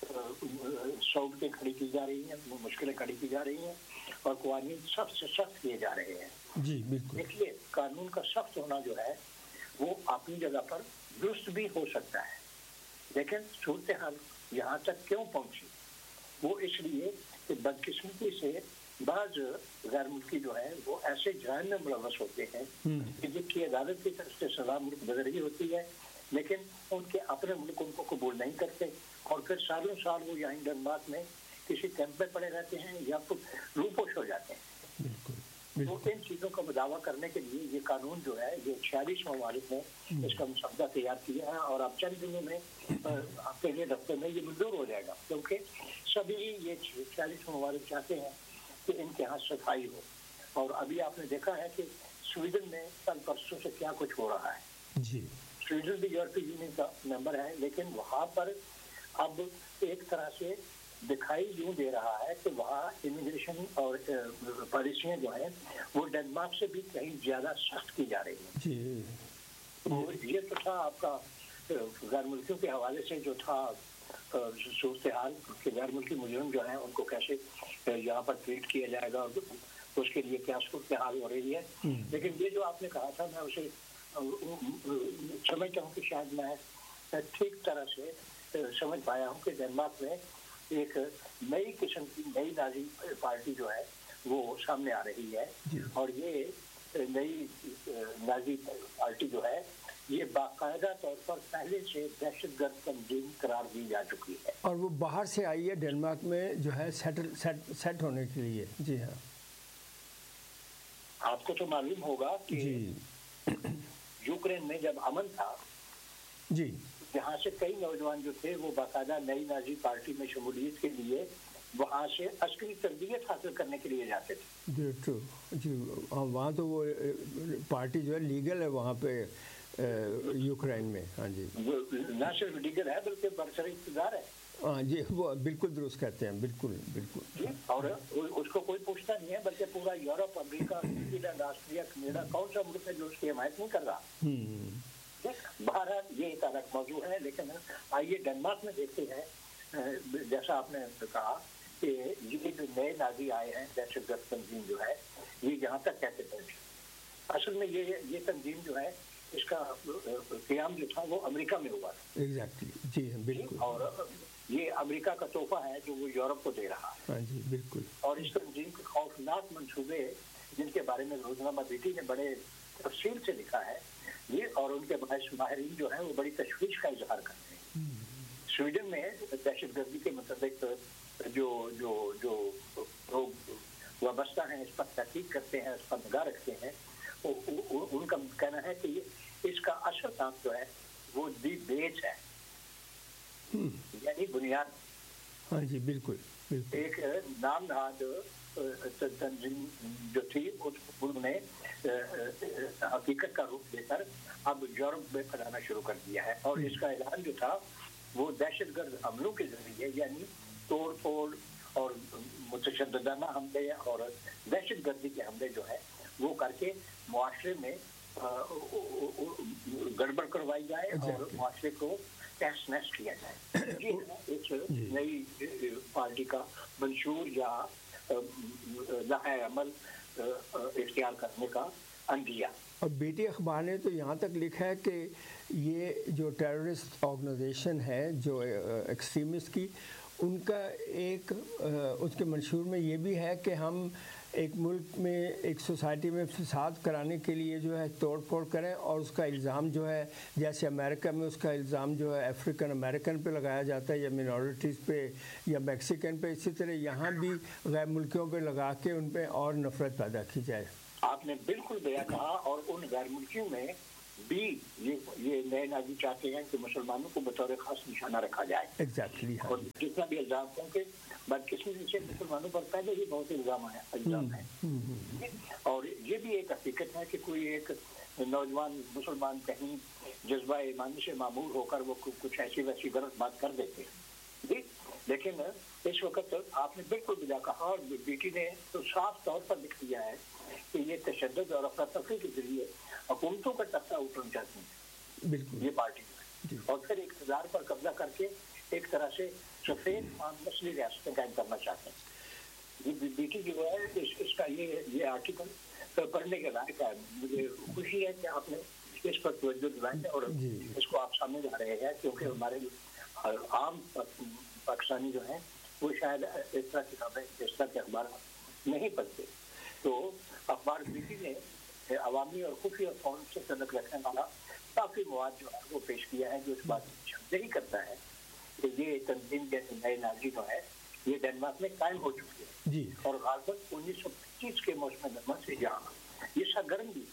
صعوبتیں کھڑی کی جا رہی ہیں، مشکلیں کھڑی کی جا رہی ہیں اور قوانین سخت سے سخت کیے جا رہے ہیں. جی بالکل. دیکھیے قانون کا سخت ہونا جو ہے وہ اپنی جگہ پر درست بھی ہو سکتا ہے لیکن صورتحال یہاں تک کیوں پہنچی وہ اس لیے کہ بدقسمتی سے بعض غیر ملکی جو ہے وہ ایسے جرائم میں ملوث ہوتے ہیں کہ جن کی عدالت کی طرف سے سزا ملک بدر رہی ہوتی ہے لیکن ان کے اپنے ملک ان کو قبول نہیں کرتے اور پھر سالوں سال وہ یہاں ڈنمارک میں کسی کیمپ میں پڑے رہتے ہیں یا روپوش ہو جاتے ہیں. بالکل. تو ان چیزوں کا مداوع کرنے کے لیے یہ قانون جو ہے یہ چھیالیس ممالک نے اس کا مسودہ تیار کیا ہے اور اب چند دنوں میں پہلے ہفتے میں یہ منظور ہو جائے گا کیونکہ سبھی یہ چھیالیس ممالک چاہتے ہیں کہ ان کے ہاں صفائی ہو. اور ابھی آپ نے دیکھا ہے کہ سویڈن میں کل پرسوں سے کیا کچھ ہو رہا ہے. جی سویڈن بھی یورپی یونین کا ممبر ہے، لیکن وہاں پر اب ایک طرح سے دکھائی یوں دے رہا ہے کہ وہاں امیگریشن اور پالیسیاں جو ہیں وہ ڈنمارک سے بھی کہیں زیادہ سخت کی جا رہی ہیں. تو یہ تو تھا آپ کا غیر ملکیوں کے حوالے سے جو تھا صورتحال کہ غیر ملکی مجرم جو ہیں ان کو کیسے یہاں پر ٹریٹ کیا جائے گا اور اس کے لیے کیا صورتحال ہو رہی ہے. لیکن یہ جو آپ نے کہا تھا میں اسے سمجھتا ہوں کہ شاید میں ٹھیک طرح سے سمجھ پایا ہوں کہ ڈنمارک میں ایک نئی قسم کی نئی نازی پارٹی جو ہے وہ سامنے آ رہی ہے، اور یہ نئی نازی پارٹی جو ہے یہ باقاعدہ طور پر پہلے سے دہشت گرد تنظیم قرار دی جا چکی ہے، اور وہ باہر سے آئی ہے ڈنمارک میں جو ہے سیٹل سیٹ سیٹ ہونے کے لیے. جی ہاں، آپ کو تو معلوم ہوگا کہ یوکرین میں جب امن تھا جی یہاں سے کئی نوجوان جو تھے وہ باقاعدہ نئی نازی پارٹی میں شمولیت کے لیے وہاں سے عسکری تربیت حاصل کرنے کے لیے جاتے تھے. جی ٹرو جی وہاں تو وہ پارٹی جو ہے لیگل ہے وہاں پہ یوکرین میں. ہاں جی نہ صرف لیگل ہے بلکہ برسر اقتدار ہے. ہاں جی وہ بالکل درست کہتے ہیں، بالکل بالکل. اور اس کو کوئی پوچھتا نہیں ہے، بلکہ پورا یورپ، امریکہ، نیوزی آسٹریلیا، کینیڈا کون سا ملک ہے جو اس کی حمایت نہیں کر رہا. بہرحال یہ ایک الگ موضوع ہے، لیکن آئیے ڈنمارک میں دیکھتے ہیں. جیسا آپ نے کہا کہ یہ جو نئے نازی آئے ہیں دہشت گرد تنظیم جو ہے یہ یہاں تک کیسے پہنچی. اصل میں یہ یہ تنظیم جو ہے اس کا قیام جو تھا وہ امریکہ میں ہوا تھا. ایگزیکٹلی جی ہاں بالکل. اور یہ امریکہ کا تحفہ ہے جو وہ یورپ کو دے رہا ہے. ہاں جی بالکل. اور اس تنظیم کے خوفناک منصوبے جن کے بارے میں روزنامہ بیٹی نے بڑے تفصیل سے لکھا ہے یہ، اور ان کے باعث ماہرین جو ہیں وہ بڑی تشویش کا اظہار کرتے ہیں. سویڈن میں دہشت گردی کے متعلق جو جو جو لوگ وابستہ ہیں اس پر تحقیق کرتے ہیں، اس پر نگاہ رکھتے ہیں، ان کا کہنا ہے کہ اس کا اصل کام جو ہے وہ دی بیس ہے، یعنی بنیاد. ہاں جی بالکل بالکل. ایک نام نہاد تنظیم جو تھی انہوں نے حقیقت کا روپ دے کر اب یورپ میں پھیلانا شروع کر دیا ہے، اور اس کا اعلان جو تھا وہ دہشت گرد حملوں کے ذریعے یعنی توڑ پھوڑ اور متشددانہ حملے اور دہشت گردی کے حملے جو ہے وہ کر کے معاشرے میں گڑبڑ کروائی جائے اور معاشرے کو ٹیکس نیس کیا جائے. یہ اس نئی پارٹی کا منشور یا لائحہ عمل اختیار کرنے کا اندیا. اور بیٹی اخبار نے تو یہاں تک لکھا ہے کہ یہ جو ٹیررسٹ آرگنائزیشن ہے جو ایکسٹریمسٹ کی، ان کا ایک اس کے منشور میں یہ بھی ہے کہ ہم ایک ملک میں ایک سوسائٹی میں فساد کرانے کے لیے جو ہے توڑ پھوڑ کریں، اور اس کا الزام جو ہے جیسے امریکہ میں اس کا الزام جو ہے افریقن امریکن پہ لگایا جاتا ہے یا منورٹیز پہ یا میکسیکن پہ، اسی طرح یہاں بھی غیر ملکیوں پہ لگا کے ان پہ اور نفرت پیدا کی جائے. آپ نے بالکل بیا کہا. اور ان غیر ملکیوں میں بھی یہ یہ نئے نازی چاہتے ہیں کہ مسلمانوں کو بطور خاص نشانہ رکھا جائے. ایگزیکٹلی. اور جتنا بھی الزام ہوں کہ بدقسمتی سے مسلمانوں پر پہلے ہی بہت الزام ہے الزام ہے اور یہ بھی ایک حقیقت ہے کہ کوئی ایک نوجوان مسلمان کہیں جذبہ ایمانی سے معمول ہو کر وہ کچھ ایسی ویسی غلط بات کر دیتے ہیں. لیکن اس وقت آپ نے بالکل بجا کہا، اور بیٹی نے تو صاف طور پر لکھ دیا ہے کہ یہ تشدد اور افراتفری کے ذریعے حکومتوں کا تختہ اٹھنا چاہتی ہیں بالکل یہ پارٹی، اور پھر اقتدار پر قبضہ کر کے ایک طرح سے سفید عام نسلی ریاستیں قائم کرنا چاہتے ہیں. یہ بیٹی جو ہے اس, اس کا یہ یہ آرٹیکل پڑھنے کے لائق ہے. مجھے خوشی ہے کہ آپ نے اس پر توجہ دلائی ہے اور اس کو آپ سامنے لا رہے ہیں، کیونکہ ہمارے عام پاکستانی جو ہیں وہ شاید اس طرح کتابیں اس طرح کے اخبار نہیں پڑھتے. تو اخبار بیٹی نے عوامی اور خفیہ فون سے تعلق رکھنے والا کافی مواد جو ہے وہ پیش کیا ہے، جو اس بات کی نشاندہی کرتا ہے کہ یہ تنظیم جیسے نئے نازی جو ہے یہ ڈنمارک میں قائم ہو چکی ہے جی. اور غالباً انیس سو پچیس کے موسم گرما سے جہاں یہ سرگرم بھی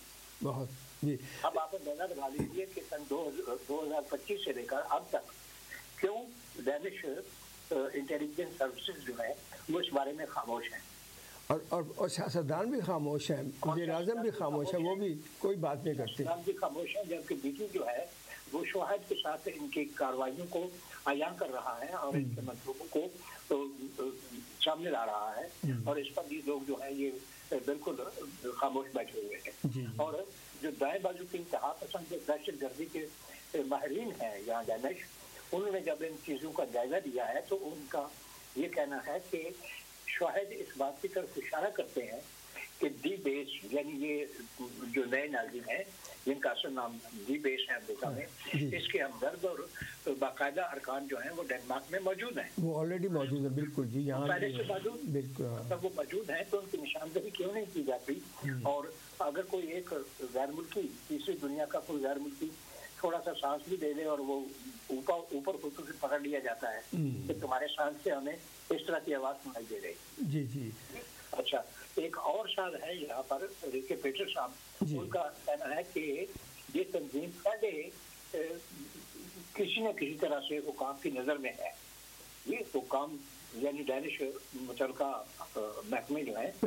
بہت جی. اب آپ اندازہ لگا لیجیے کہ سن دو ہزار پچیس سے لے کر اب تک کیوں ڈینش انٹیلیجنس سروسز جو ہے وہ اس بارے میں خاموش ہیں، اور اور اور سیاستدان بھی خاموش ہیں، وزیر اعظم بھی خاموش ہیں، وہ بھی کوئی بات نہیں کرتے. سیاستدان بھی خاموش ہیں، جبکہ بیٹی جو ہے وہ شواہد کے ساتھ ان کی کارروائیوں کو عیاں کر رہا ہے اور ان کے منصوبوں کو سامنے لا رہا ہے، اور اس پر یہ لوگ جو ہیں یہ بالکل خاموش بیٹھے ہوئے ہیں. اور جو دائیں بازو کی انتہا پسند دہشت گردی کے ماہرین ہیں یہاں دانش، انہوں نے جب ان چیزوں کا جائزہ لیا ہے تو ان کا یہ کہنا ہے کہ شواہد اس بات کی طرف اشارہ کرتے ہیں کہ ڈی بیس، یعنی یہ جو نئے ناظرین ہیں جن کا اصل نام ڈی بیس ہے امریکہ میں، اس کے ہمدرد اور باقاعدہ ارکان جو ہیں وہ ڈنمارک میں موجود ہیں. وہ آلریڈی موجود ہیں، بالکل جی، یہاں پہلے سے موجود، بالکل اگر وہ موجود ہیں تو ان کی نشاندہی کیوں نہیں کی جاتی؟ اور اگر کوئی ایک غیر ملکی تیسری دنیا کا کوئی غیر ملکی تھوڑا سا سانس بھی دے لے اور وہ اوپر اوپر خطوں سے پکڑ لیا جاتا ہے کہ تمہارے سانس سے ہمیں اس طرح کی آواز سنائی دے رہی. جی جی اچھا، ایک اور شاید ہے یہاں پر ریکے پیٹر صاحب، ان کا کہنا ہے کہ یہ تنظیم پہلے کسی نہ کسی طرح سے حکام کی نظر میں ہے. یہ حکام یعنی ڈینش متعلقہ محکمے جو ہیں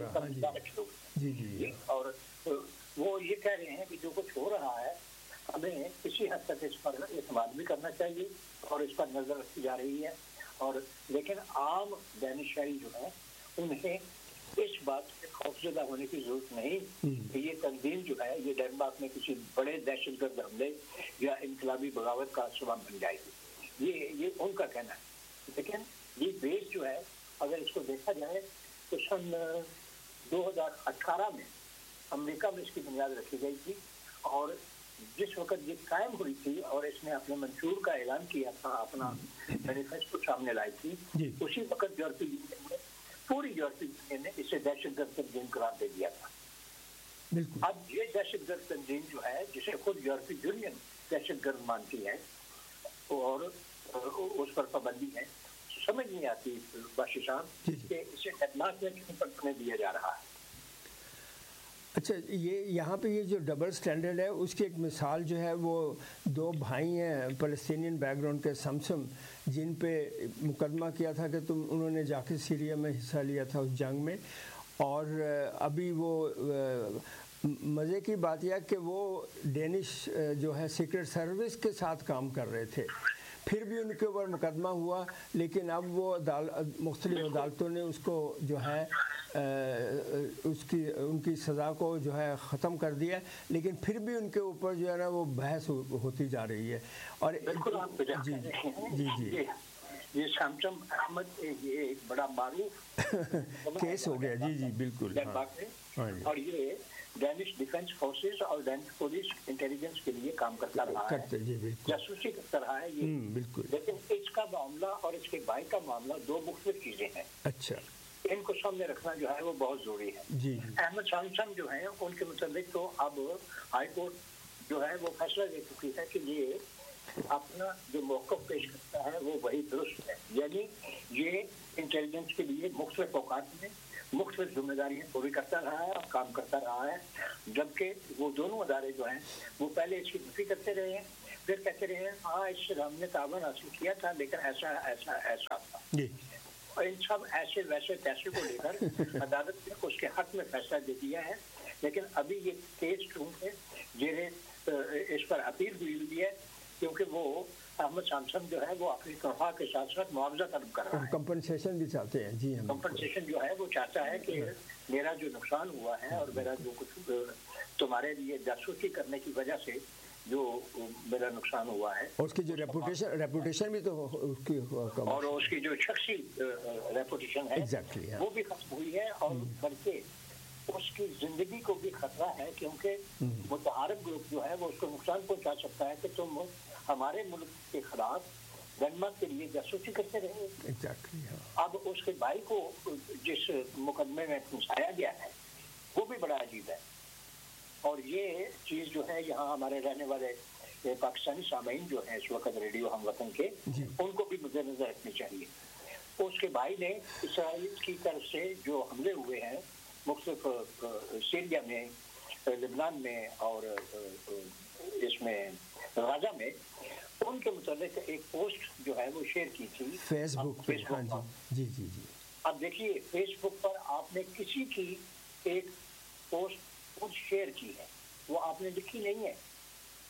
اور وہ یہ کہہ رہے ہیں کہ جو کچھ ہو رہا ہے ہمیں کسی حد تک اس پر اعتماد بھی کرنا چاہیے اور اس پر نظر رکھی جا رہی ہے. اور لیکن عام دانش شہری جو ہیں انہیں اس بات سے خوفزدہ ہونے کی ضرورت نہیں کہ یہ تنظیم جو ہے یہ ڈنمارک میں کسی بڑے دہشت گرد حملے یا انقلابی بغاوت کا سبب بن جائے گی. یہ یہ ان کا کہنا ہے. لیکن یہ بیس جو ہے اگر اس کو دیکھا جائے تو سن دو ہزار اٹھارہ میں امریکہ میں اس کی بنیاد رکھی گئی تھی، اور جس وقت یہ قائم ہوئی تھی اور اس نے اپنے منشور کا اعلان کیا تھا، اپنا مینیفیسٹو سامنے لائی تھی، اسی وقت یورپی یونین نے پوری یورپی یونین نے اسے دہشت گرد تنظیم قرار دے دیا تھا. اب یہ دہشت گرد تنظیم جو ہے جسے خود یورپی یونین دہشت گرد مانتی ہے اور اس پر پابندی ہے، سمجھ نہیں آتی باشی صاحب کہ اسے ڈنمارک میں کیوں پرکھنے دیا جا رہا ہے. اچھا، یہ یہاں پہ یہ جو ڈبل سٹینڈرڈ ہے اس کی ایک مثال جو ہے وہ دو بھائی ہیں فلسطینین بیک گراؤنڈ کے، سمسم، جن پہ مقدمہ کیا تھا کہ تم انہوں نے جا کے سیریا میں حصہ لیا تھا اس جنگ میں، اور ابھی وہ مزے کی بات یہ کہ وہ ڈینش جو ہے سیکرٹ سروس کے ساتھ کام کر رہے تھے، پھر بھی ان کے اوپر مقدمہ ہوا، لیکن اب وہ مختلف عدالتوں نے اس کو جو ہے اس کی ان کی سزا کو جو ہے ختم کر دیا، لیکن پھر بھی ان کے اوپر جو ہے نا وہ بحث ہوتی جا رہی ہے. اور جی جی جی یہ شمشم احمد یہ ایک بڑا معروف کیس ہو گیا. جی جی بالکل. اور یہ ڈینش ڈیفینس فورسز اور ڈینش پولیس انٹیلیجنس کے لیے کام کرتا رہا ہے، جاسوسی کرتا رہا ہے یہ بالکل. لیکن اس کا معاملہ اور اس کے بھائی کا معاملہ دو مختلف چیزیں ہیں. اچھا، ان کو سامنے رکھنا جو ہے وہ بہت ضروری ہے. جی احمد شامسم جو ہیں ان کے متعلق تو اب ہائی کورٹ جو ہے وہ فیصلہ لے چکی ہے کہ یہ اپنا جو موقف پیش کرتا ہے وہ وہی درست ہے، یعنی یہ انٹیلیجنس کے لیے مختلف اوقات میں مختلف ذمہ داریاں پوری کرتا رہا ہے اور کام کرتا رہا ہے، جبکہ وہ دونوں ادارے جو ہیں وہ پہلے اس کی نفی کرتے رہے ہیں، پھر کہتے رہے ہیں ہاں اس سے ہم نے تعاون حاصل کیا تھا لیکن ایسا ایسا ایسا تھا. ان سب ایسے ویسے پیسے کو لے کر عدالت نے اس کے حق میں فیصلہ دے دیا ہے. لیکن ابھی یہ کیس چونکہ زیر اس پر اپیل ہوئی ہوئی ہے کیونکہ وہ احمد شامسم جو ہے وہ اپنی تنخواہ کے ساتھ ساتھ معاوضہ طلب کر رہا ہے، کمپنسیشن بھی چاہتے ہیں. جی کمپنسیشن جو ہے وہ چاہتا ہے کہ میرا جو نقصان ہوا ہے اور میرا جو کچھ تمہارے لیے جاسوسی کرنے کی وجہ سے جو میرا نقصان ہوا ہے، اور اس کی جو ریپوٹیشن ریپوٹیشن بھی تو اس کی اور اس کی جو شخصی ریپوٹیشن ہے وہ بھی ختم ہوئی ہے، اور بلکہ اس کی زندگی کو بھی خطرہ ہے کیونکہ متحارب گروپ جو ہے وہ اس کو نقصان پہنچا سکتا ہے کہ تم ہمارے ملک کے خلاف ڈنمارک کے لیے جاسوسی کرتے رہے. اب اس کے بھائی کو جس مقدمے میں پھنسایا گیا ہے وہ بھی بڑا عجیب ہے، اور یہ چیز جو ہے یہاں ہمارے رہنے والے پاکستانی سامعین جو ہیں اس وقت ریڈیو ہم وطن کے، ان کو بھی مد نظر رکھنی چاہیے. اس کے بھائی نے اسرائیل کی طرف سے جو حملے ہوئے ہیں مختلف سیریا میں، لبنان میں اور اس میں غزہ میں، ان کے متعلق ایک پوسٹ جو ہے وہ شیئر کی تھی فیس بک پہ. جی جی جی اب دیکھیے فیس بک پر آپ نے کسی کی ایک پوسٹ خود شیئر کی ہے، وہ آپ نے لکھی نہیں ہے،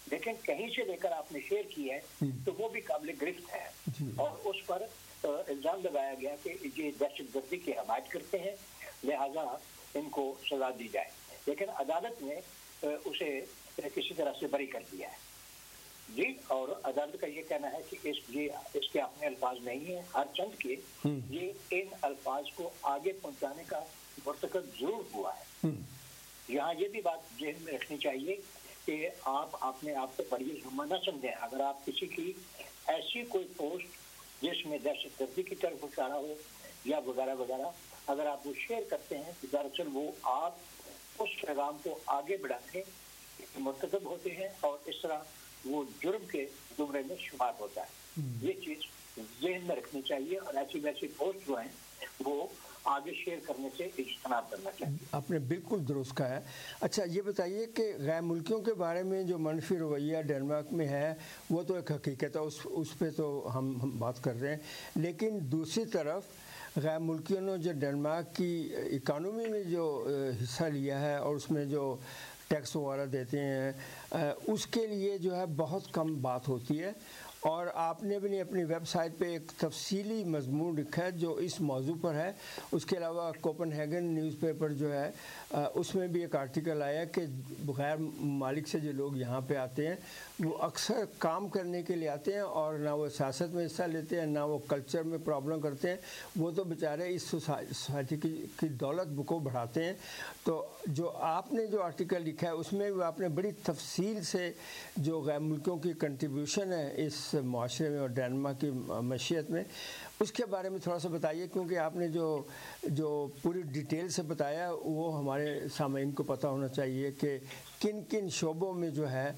لیکن کہیں سے لے کر آپ نے شیئر کی ہے تو وہ بھی قابل گرفت ہے اور اس پر الزام لگایا گیا کہ یہ دہشت گردی کی حمایت کرتے ہیں لہذا ان کو سزا دی جائے، لیکن عدالت نے اسے کسی طرح سے بری کر دیا ہے جی، اور عدالت کا یہ کہنا ہے کہ اس یہ اس کے اپنے الفاظ نہیں ہیں، ہر چند کے یہ ان الفاظ کو آگے پہنچانے کا مرتکب ضرور ہوا ہے۔ یہاں یہ بھی بات ذہن میں رکھنی چاہیے کہ آپ اپنے آپ کو بڑی ذمہ نہ سمجھیں، اگر آپ کسی کی ایسی کوئی پوسٹ جس میں دہشت گردی کی طرف اشارہ ہو یا وغیرہ وغیرہ اگر آپ وہ شیئر کرتے ہیں تو دراصل وہ آپ اس پیغام کو آگے بڑھاتے مرتکب ہوتے ہیں اور اس طرح وہ جرم کے زمرے میں شمار ہوتا ہے۔ یہ چیز ذہن میں رکھنی چاہیے اور ایسی ویسی پوسٹ جو ہیں وہ آگے شیئر کرنے سے اجتناب کرنا چاہیے۔ آپ نے بالکل درست کہا ہے۔ اچھا یہ بتائیے کہ غیر ملکیوں کے بارے میں جو منفی رویہ ڈنمارک میں ہے وہ تو ایک حقیقت ہے، اس اس پہ تو ہم ہم بات کر رہے ہیں، لیکن دوسری طرف غیر ملکیوں نے جو ڈنمارک کی اکانومی میں جو حصہ لیا ہے اور اس میں جو ٹیکس وغیرہ دیتے ہیں اس کے لیے جو ہے بہت کم بات ہوتی ہے، اور آپ نے بھی اپنی ویب سائٹ پہ ایک تفصیلی مضمون لکھا ہے جو اس موضوع پر ہے۔ اس کے علاوہ کوپن ہیگن نیوز پیپر جو ہے اس میں بھی ایک آرٹیکل آیا کہ غیر ممالک سے جو لوگ یہاں پہ آتے ہیں وہ اکثر کام کرنے کے لیے آتے ہیں اور نہ وہ سیاست میں حصہ لیتے ہیں نہ وہ کلچر میں پرابلم کرتے ہیں، وہ تو بیچارے اس سوسائٹی کی کی دولت کو بڑھاتے ہیں۔ تو جو آپ نے جو آرٹیکل لکھا ہے اس میں آپ نے بڑی تفصیل سے جو غیر ملکوں کی کنٹریبیوشن ہے اس معاشرے میں اور ڈنمارک کی معیشت میں اس کے بارے میں تھوڑا سا بتائیے، کیونکہ آپ نے جو جو پوری ڈیٹیل سے بتایا وہ ہمارے سامعین کو پتہ ہونا چاہیے کہ کن کن شعبوں میں جو ہے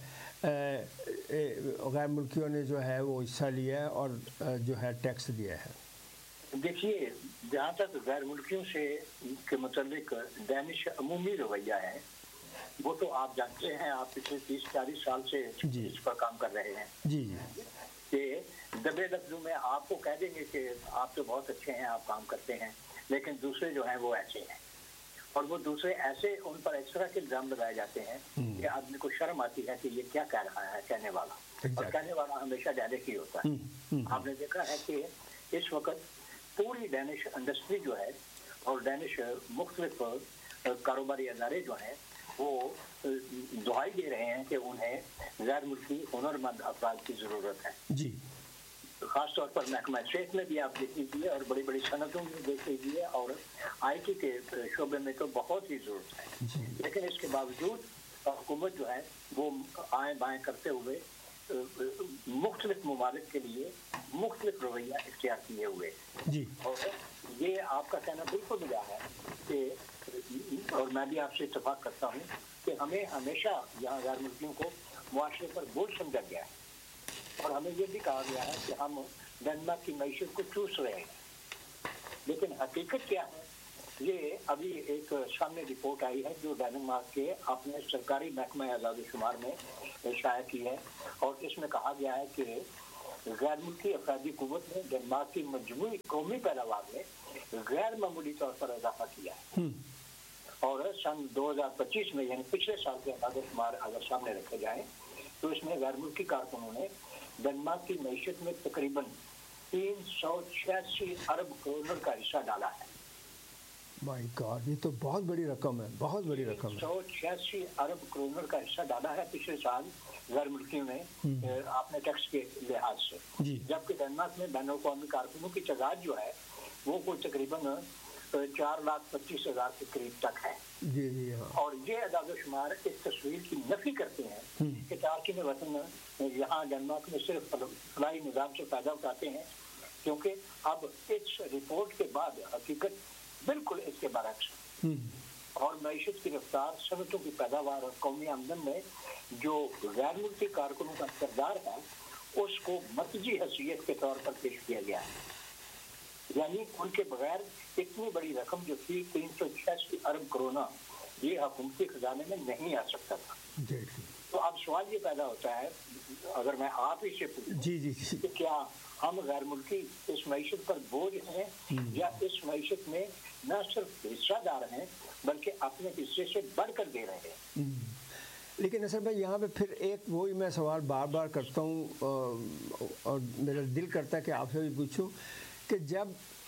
غیر ملکیوں نے جو ہے وہ حصہ لیا ہے اور جو ہے ٹیکس دیا ہے۔ دیکھیے جہاں تک غیر ملکیوں سے کے متعلق ڈینش عمومی رویہ ہے وہ تو آپ جانتے ہیں، آپ پچھلے تیس چالیس سال سے اس پر کام کر رہے ہیں جی جی کہ دبے لفظوں میں آپ کو کہہ دیں گے کہ آپ تو بہت اچھے ہیں، آپ کام کرتے ہیں، لیکن دوسرے جو ہیں وہ ایسے ہیں، اور وہ دوسرے ایسے ان پر اس طرح کے الزام لگائے جاتے ہیں کہ آدمی کو شرم آتی ہے کہ یہ کیا کہہ رہا ہے کہنے والا، اور کہنے والا ہمیشہ ڈینش ہی ہوتا ہے۔ آپ نے دیکھا ہے کہ اس وقت پوری ڈینش انڈسٹری جو ہے اور ڈینش مختلف کاروباری ادارے جو ہیں وہ دہائی دے رہے ہیں کہ انہیں غیر ملکی ہنرمند افراد کی ضرورت ہے جی، خاص طور پر محکمہ صحت میں بھی آپ دیکھ لیجیے اور بڑی بڑی صنعتوں میں دیکھ لیجیے اور آئی ٹی کے شعبے میں تو بہت ہی ضرورت ہے، لیکن اس کے باوجود حکومت جو ہے وہ آئیں بائیں کرتے ہوئے مختلف ممالک کے لیے مختلف رویہ اختیار کیے ہوئے جی، اور یہ آپ کا کہنا بالکل ملا ہے کہ اور میں بھی آپ سے اتفاق کرتا ہوں کہ ہمیں ہمیشہ یہاں غیر ملکیوں کو معاشرے پر بوجھ سمجھا گیا ہے اور ہمیں یہ بھی کہا گیا ہے کہ ہم ڈنمارک کی معیشت کو چوس رہے ہیں، لیکن حقیقت کیا ہے یہ ابھی ایک سامنے رپورٹ آئی ہے جو ڈنمارک کے اپنے سرکاری محکمہ اعداد و شمار میں شائع کی ہے، اور اس میں کہا گیا ہے کہ غیر ملکی افرادی قوت نے ڈنمارک کی مجموعی قومی پیداوار میں غیر معمولی طور پر اضافہ کیا ہے، اور سن دو ہزار پچیس میں یعنی پچھلے سال کے اعداد و شمار اگر سامنے رکھے جائیں تو اس میں غیر ملکی کارکنوں نے ڈنمارک کی معیشت میں تقریباً تین سو چھیاسی ارب کروڑ کا حصہ ڈالا ہے۔ مائی گاڈ، یہ تو بہت بڑی رقم ہے، بہت بڑی رقم ہے، سو چھیاسی ارب کروڑ کا حصہ ڈالا ہے پچھلے سال غیر ملکیوں نے اپنے ٹیکس کے لحاظ سے، جبکہ ڈنمارک میں بین الاقوامی کارکنوں کی تعداد جو ہے وہ کوئی تقریباً چار لاکھ پچیس ہزار کے قریب تک ہے جی جی اور یہ اعداد و شمار اس تصویر کی نفی کرتے ہیں کہ تارکین وطن یہاں ڈنمارک میں صرف فلاحی نظام سے فائدہ اٹھاتے ہیں، کیونکہ اب اس رپورٹ کے بعد حقیقت بالکل اس کے برعکس اور معیشت کی رفتار، صنعتوں کی پیداوار اور قومی آمدن میں جو غیر ملکی کارکنوں کا کردار ہے اس کو مرکزی حیثیت کے طور پر پیش کیا گیا ہے، یعنی ان کے بغیر اتنی بڑی رقم جو تھی تین سو چھیاسی ارب کروڑ یہ حکومتی خزانے میں نہیں آ سکتا تھا۔ تو اب سوال یہ پیدا ہوتا ہے اگر میں آپ ہی سے پوچھوں کہ کیا ہم غیر ملکی اس معیشت پر بوجھ ہیں یا اس معیشت میں نہ صرف حصہ دار ہیں بلکہ اپنے حصے سے بڑھ کر دے رہے ہیں؟ لیکن اصل میں یہاں پہ پھر ایک وہی میں سوال بار بار کرتا ہوں اور میرا دل کرتا ہے کہ آپ سے بھی پوچھوں کہ جب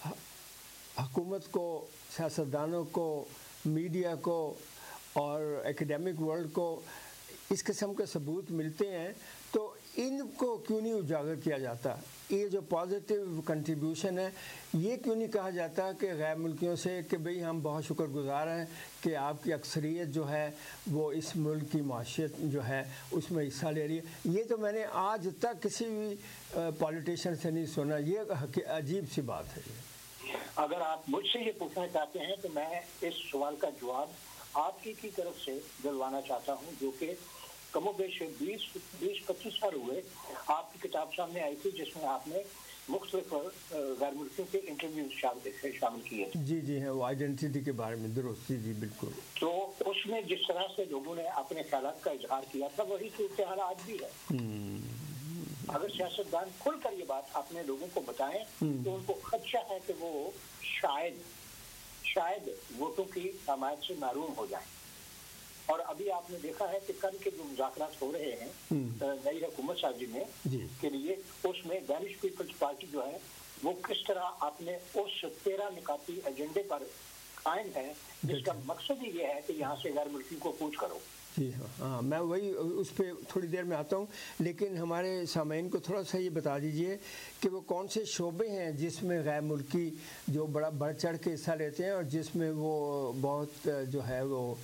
حکومت کو، سیاستدانوں کو، میڈیا کو اور ایکیڈیمک ورلڈ کو اس قسم کے ثبوت ملتے ہیں تو ان کو کیوں نہیں اجاگر کیا جاتا؟ یہ جو پازیٹیو کنٹریبیوشن ہے یہ کیوں نہیں کہا جاتا کہ غیر ملکیوں سے کہ بھئی ہم بہت شکر گزار ہیں کہ آپ کی اکثریت جو ہے وہ اس ملک کی معاشیت جو ہے اس میں حصہ لے رہی ہے؟ یہ تو میں نے آج تک کسی بھی پولیٹیشین سے نہیں سنا. یہ عجیب سی بات ہے. اگر آپ مجھ سے یہ پوچھنا چاہتے ہیں تو میں اس سوال کا جواب آپ کی کی طرف سے دلوانا چاہتا ہوں، جو کہ کم و بیش بیس بیس پچیس سال ہوئے آپ کی کتاب سامنے آئی تھی جس میں آپ نے مختلف غیر ملکیوں کے انٹرویو شامل کیے تھے. جی جی ہیں، وہ آئیڈینٹی کے بارے میں. درست. جی بالکل. تو اس میں جس طرح سے لوگوں نے اپنے خیالات کا اظہار کیا تھا وہی صورتحال آج بھی ہے. اگر سیاستدان کھل کر یہ بات اپنے لوگوں کو بتائیں تو ان کو خدشہ ہے کہ وہ شاید شاید ووٹوں کی حمایت سے محروم ہو جائیں. اور ابھی آپ نے دیکھا ہے کہ کل کے جو مذاکرات ہو رہے ہیں نئی حکومت سازی میں کے لیے، اس میں ڈینش پیپلز پارٹی جو ہے وہ کس طرح اپنے اس تیرہ نکاتی ایجنڈے پر قائم ہے جس کا مقصد ہی یہ ہے کہ یہاں سے غیر ملکی کو کوچ کرو. جی ہاں ہاں میں وہی اس پہ تھوڑی دیر میں آتا ہوں، لیکن ہمارے سامعین کو تھوڑا سا یہ بتا دیجئے کہ وہ کون سے شعبے ہیں جس میں غیر ملکی جو بڑا بڑھ چڑھ کے حصہ لیتے ہیں اور جس میں وہ بہت جو ہے وہ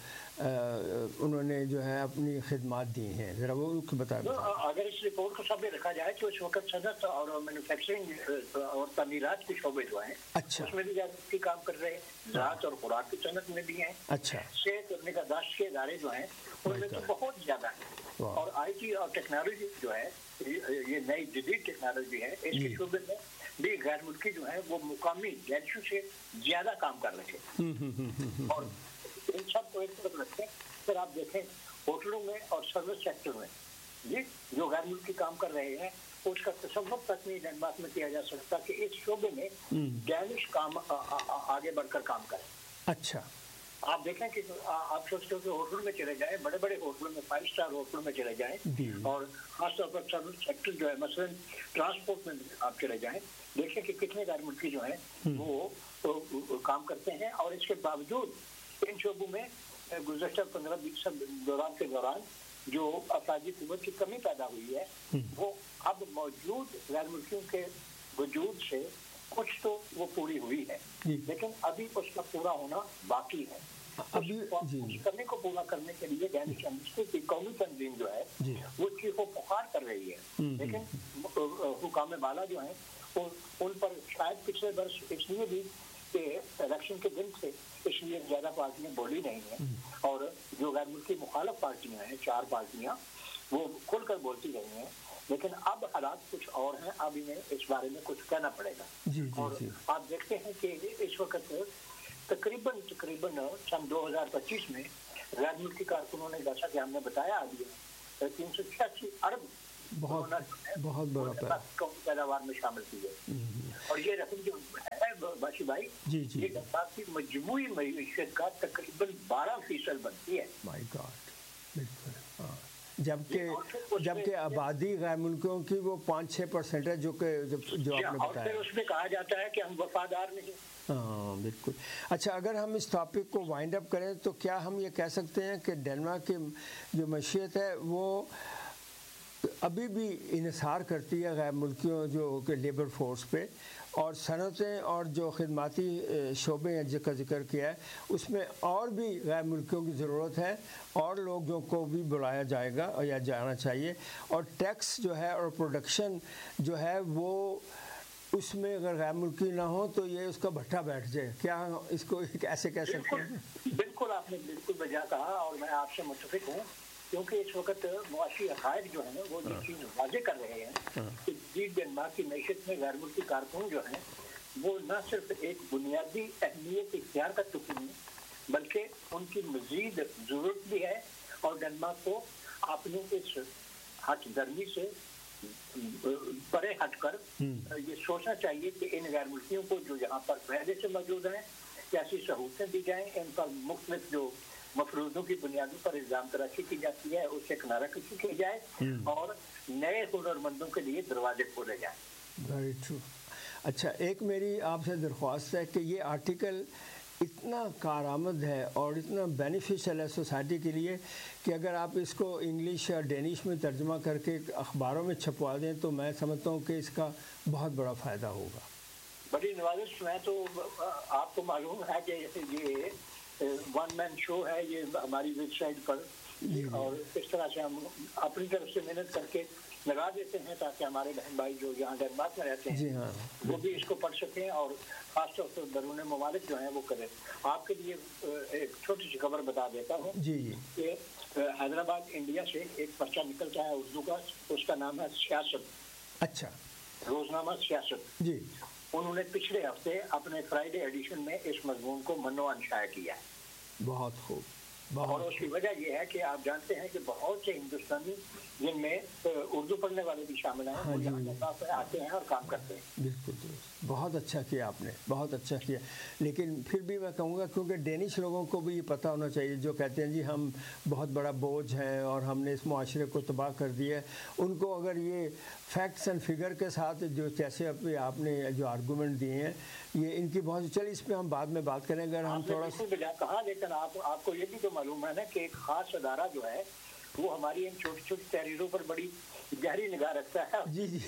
انہوں نے جو ہے اپنی خدمات دی ہیں. ذرا وہ بتا دیں. اگر اس رپورٹ کو سامنے رکھا جائے تو اس وقت صنعت اور مینوفیکچرنگ اور تعمیرات کے شعبے جو ہیں اچھا اس میں بھی زیادہ کام کر رہے ہیں. زراعت اور خوراک کی صنعت میں بھی ہیں. اچھا. صحت اور نگہداشت کے ادارے جو ہیں ان میں تو بہت زیادہ ہیں. اور آئی ٹی اور ٹیکنالوجی جو ہے یہ نئی جدید ٹیکنالوجی ہے، اس کے شعبے میں بھی غیر ملکی جو ہیں وہ مقامی گیلشوں سے زیادہ کام کر رہے ہیں. اور ان سب کو ایک طرف رکھیں. پھر آپ دیکھیں ہوٹلوں میں اور سروس سیکٹر میں جی جو غیر ملکی کام کر رہے ہیں اس کا تصور تک نہیں ڈنمارک میں کیا جا سکتا کہ اس شعبے میں ڈینش کام آگے بڑھ کر کام کریں. اچھا. آپ دیکھیں کہ آپ سوچتے ہو کہ ہوٹل میں چلے جائیں، بڑے بڑے ہوٹلوں میں، فائیو اسٹار ہوٹلوں میں چلے جائیں اور خاص طور پر سروس سیکٹر جو ہے مثلاً ٹرانسپورٹ میں آپ چلے جائیں، دیکھیں کہ کتنے غیر ملکی جو ہیں وہ کام کرتے ہیں. اور اس کے باوجود ان شعبوں میں گزشتہ پندرہ بیس دوران کے دوران جو افرادی قوت کی کمی پیدا ہوئی ہے وہ اب موجود غیر ملکیوں کے وجود سے کچھ تو وہ پوری ہوئی ہے، لیکن ابھی اس کا پورا ہونا باقی ہے. اس کمی کو پورا کرنے کے لیے ڈینش انڈسٹری کی قومی تنظیم جو ہے وہ چیخ و پکار کر رہی ہے، لیکن حکام بالا جو ہیں ان پر شاید پچھلے برس اس لیے بھی کہ الیکشن کے دن سے اس لیے زیادہ پارٹیاں بولی نہیں ہیں اور جو غیر ملکی مخالف پارٹیاں ہیں چار پارٹیاں وہ کھل کر بولتی رہی ہیں. لیکن اب حالات کچھ اور ہیں، اب انہیں اس بارے میں کچھ کہنا پڑے گا. اور آپ دیکھتے ہیں کہ اس وقت تقریباً تقریباً سن دو ہزار پچیس میں غیر ملکی کارکنوں نے جیسا کہ ہم نے بتایا ابھی تین سو چھیاسی ارب بہت بہت بڑا پیداوار میں شامل کی ہے. اور یہ رقم جو ہے باشی بھائی یہ ڈنمارک کی مجموعی معیشت کا تقریباً بارہ فیصد بنتی ہے. مائی گاڈ. بالکل. جبکہ جبکہ آبادی غیر ملکوں کی وہ پانچ چھ پرسینٹ ہے جو کہ جو آپ نے بتایا. اس میں کہا جاتا ہے کہ ہم وفادار نہیں. ہاں بالکل. اچھا اگر ہم اس ٹاپک کو وائنڈ اپ کریں تو کیا ہم یہ کہہ سکتے ہیں کہ ڈنمارک کی جو معیشت ہے وہ ابھی بھی انحصار کرتی ہے غیر ملکیوں جو کہ لیبر فورس پہ، اور صنعتیں اور جو خدماتی شعبے ہیں جس کا ذکر کیا ہے اس میں اور بھی غیر ملکیوں کی ضرورت ہے اور لوگوں کو بھی بلایا جائے گا یا جانا چاہیے. اور ٹیکس جو ہے اور پروڈکشن جو ہے وہ اس میں اگر غیر ملکی نہ ہو تو یہ اس کا بھٹا بیٹھ جائے. کیا اس کو ایسے کہہ سکتے ہیں؟ بالکل آپ نے بالکل بجا کہا اور میں آپ سے متفق ہوں، کیونکہ اس وقت معاشی حقائق جو ہیں وہ یہ چیز واضح کر رہے ہیں کہ جی ڈنمارک کی معیشت میں غیر ملکی کارکن جو ہیں وہ نہ صرف ایک بنیادی اہمیت اختیار کر چکے ہیں بلکہ ان کی مزید ضرورت بھی ہے. اور ڈنمارک کو اپنی اس ہٹ درمی سے پرے ہٹ کر یہ سوچنا چاہیے کہ ان غیر ملکیوں کو جو یہاں پر پہلے سے موجود ہیں کیسی سہولتیں دی جائیں، ان پر مختلف جو मफरूजों की बुनियादों पर इल्जाम तराशी की जाती है, उससे किनारा कशी की जाए और नए हुनरमंदों के लिए दरवाजे खोले जाए। Very true. अच्छा, एक मेरी आपसे दरख्वास्त है कि ये आर्टिकल इतना कारआमद है और इतना बेनिफिशियल है सोसाइटी के लिए कि अगर आप इसको इंग्लिश या डेनिश में तर्जुमा करके अखबारों में छपवा दें तो मैं समझता हूँ कि इसका बहुत बड़ा फ़ायदा होगा। बड़ी नवाजिश। मैं तो आपको मालूम है कि ये वन मैन शो है ये हमारी वेबसाइट पर, और इस तरह से हम अपनी तरफ से मेहनत करके लगा देते हैं ताकि हमारे बहन भाई जो यहाँ डेनमार्क में रहते हैं हाँ, वो भी इसको पढ़ सकें और खासतौर पर दरून ममालिक जो हैं वो करें। आपके लिए एक छोटी सी खबर बता देता हूँ जी जी कि हैदराबाद इंडिया से एक पर्चा निकलता है उर्दू का, उसका नाम है सियासत। अच्छा। रोजनामा सियासत जी। उन्होंने पिछले हफ्ते अपने फ्राइडे एडिशन में इस मजमून को मन्नोआन शाया किया है। बहुत खूब। और उसकी वजह यह है कि आप जानते हैं कि बहुत से हिंदुस्तानी जिनमें उर्दू पढ़ने वाले भी शामिल हैं, हाँ, वो यहाँ पे आते हैं और काम करते हैं। बिल्कुल बहुत अच्छा किया आपने, बहुत अच्छा किया। लेकिन फिर भी मैं कहूँगा क्योंकि डेनिश लोगों को भी ये पता होना चाहिए जो कहते हैं जी हम बहुत बड़ा बोझ हैं और हमने इस मुआशरे को तबाह कर दिया है, उनको अगर ये फैक्ट्स एंड फिगर के साथ जो जैसे अभी आपने जो आर्गूमेंट दिए हैं ये इनकी बहुत, चलिए इस पर हम बाद में बात करेंगे। अगर हम थोड़ा सा कहा, लेकिन आप आपको ये भी तो मालूम है ना कि एक खास अदारा जो है वो हमारी इन छोटी छोटी तहरीरों पर बड़ी गहरी निगाह रखता है। जी जी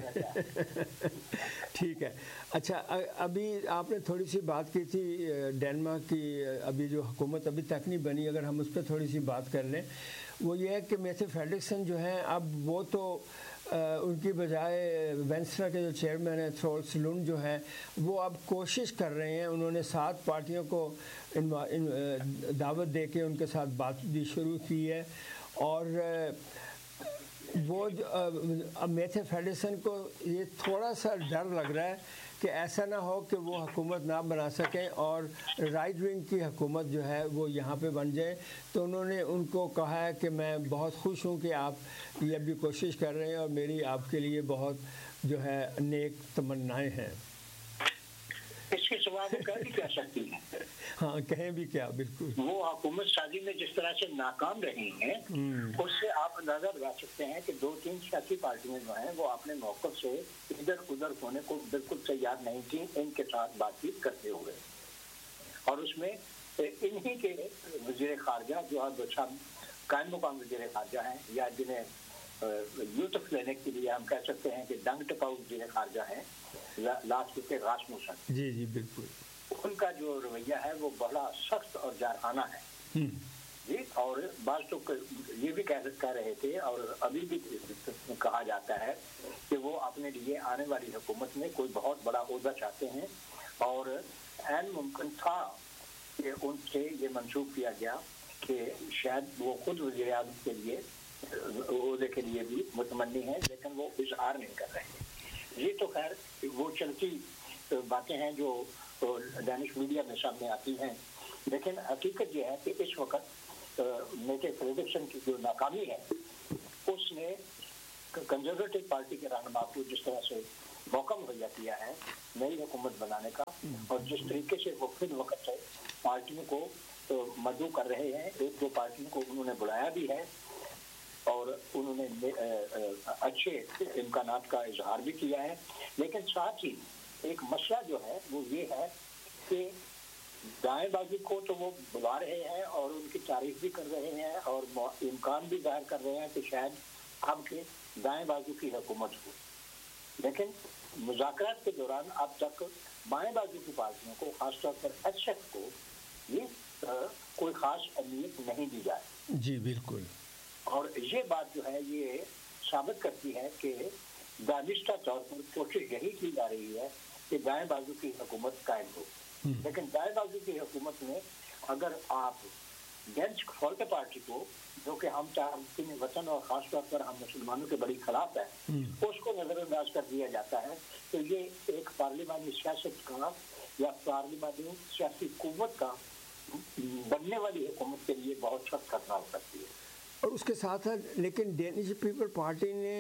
ठीक है। अच्छा, अभी आपने थोड़ी सी बात की थी डेनमार्क की, अभी जो हुकूमत अभी तक नहीं बनी, अगर हम उस पर थोड़ी सी बात कर लें, वो ये है कि मेथे फेडरिक्सन जो हैं अब वो तो आ, उनकी बजाय वेंस्ट्रा के जो चेयरमैन हैं थ्रोल्स लुंड जो हैं वो अब कोशिश कर रहे हैं, उन्होंने सात पार्टियों को इन, इन, दावत दे के उनके साथ बात भी शुरू की है और वो अब मेथे फेडरिक्सन को ये थोड़ा सा डर लग रहा है कि ऐसा ना हो कि वो हुकूमत ना बना सकें और राइट विंग की हुकूमत जो है वो यहाँ पे बन जाए। तो उन्होंने उनको कहा है कि मैं बहुत खुश हूँ कि आप ये भी कोशिश कर रहे हैं और मेरी आपके लिए बहुत जो है नेक तमन्नाएं हैं। इसके सिवा वो कह भी कह सकती है। हाँ, कहें भी क्या, बिल्कुल। वो हुकूमत साजी में जिस तरह से नाकाम रही हैं उससे आप अंदाजा लगा सकते हैं कि दो तीन सियासी पार्टियां जो हैं वो अपने मौक़िफ़ से इधर उधर होने को बिल्कुल तैयार नहीं थी इनके साथ बातचीत करते हुए, और उसमें इन्हीं के वज़ीर ख़ारजा जो अब कायम मुकाम वज़ीर ख़ारजा हैं या जिन्हें लुत्फ़ लेने के लिए हम कह सकते हैं कि दंग टपाऊ वज़ीर ख़ारजा हैं लास्ट के रासमुसन। जी जी बिल्कुल। उनका जो रवैया है वो बड़ा सख्त और जारहाना है जी, और बात तो ये भी कह कह रहे थे और अभी भी कहा जाता है कि वो अपने लिए आने वाली हुकूमत में कोई बहुत बड़ा ओहदा चाहते हैं, और ऐन मुमकिन था कि उनसे ये मंसूब किया गया कि शायद वो खुद वज़ीर आज़म के लिए ओहदे के लिए भी मुतमन्नी है, लेकिन वो इजहार नहीं कर रहे हैं। ये तो खैर वो चलती बातें हैं जो डेनिश मीडिया में सामने आती हैं, लेकिन हकीकत ये है कि इस वक्त मेथे फेडरिक्सन की जो नाकामी है उसने कंजर्वेटिव पार्टी के रहनुमा को जिस तरह से मौका मुहैया किया है नई हुकूमत बनाने का, और जिस तरीके से वो फिर वक्त से पार्टियों को तो मदऊ कर रहे हैं, एक दो पार्टियों को उन्होंने बुलाया भी है और उन्होंने अच्छे इम्कानात का इजहार भी किया है, लेकिन साथ ही एक मसला जो है वो ये है कि दाएं बाजू को तो वो बुला रहे हैं और उनकी तारीफ भी कर रहे हैं और इम्कान भी जाहिर कर रहे हैं कि शायद अब के दाएं बाजू की हुकूमत हो, लेकिन मुज़ाकरात के दौरान अब तक बाएं बाजू की पार्टियों को खासतौर पर एच एफ को ये आ, कोई खास अहमियत नहीं दी जाए। जी बिल्कुल। और ये बात जो है ये साबित करती है कि दानिश्ता तौर पर कोशिश यही की जा रही है कि दाएं बाजू की हुकूमत कायम हो, लेकिन दाएं बाजू की हुकूमत में अगर आप डेंच फॉल्ट पार्टी को जो कि हम चाहते हैं वतन और ख़ास तौर पर हम मुसलमानों के बड़ी खिलाफ है उसको नज़रअंदाज कर दिया जाता है, तो ये एक पार्लिमानी सियासत का या पार्लिमानी सियासी कुव्वत का बनने वाली हुकूमत के लिए बहुत सख्त खतरा हो सकती है। और उसके साथ साथ लेकिन डेनिश पीपल पार्टी ने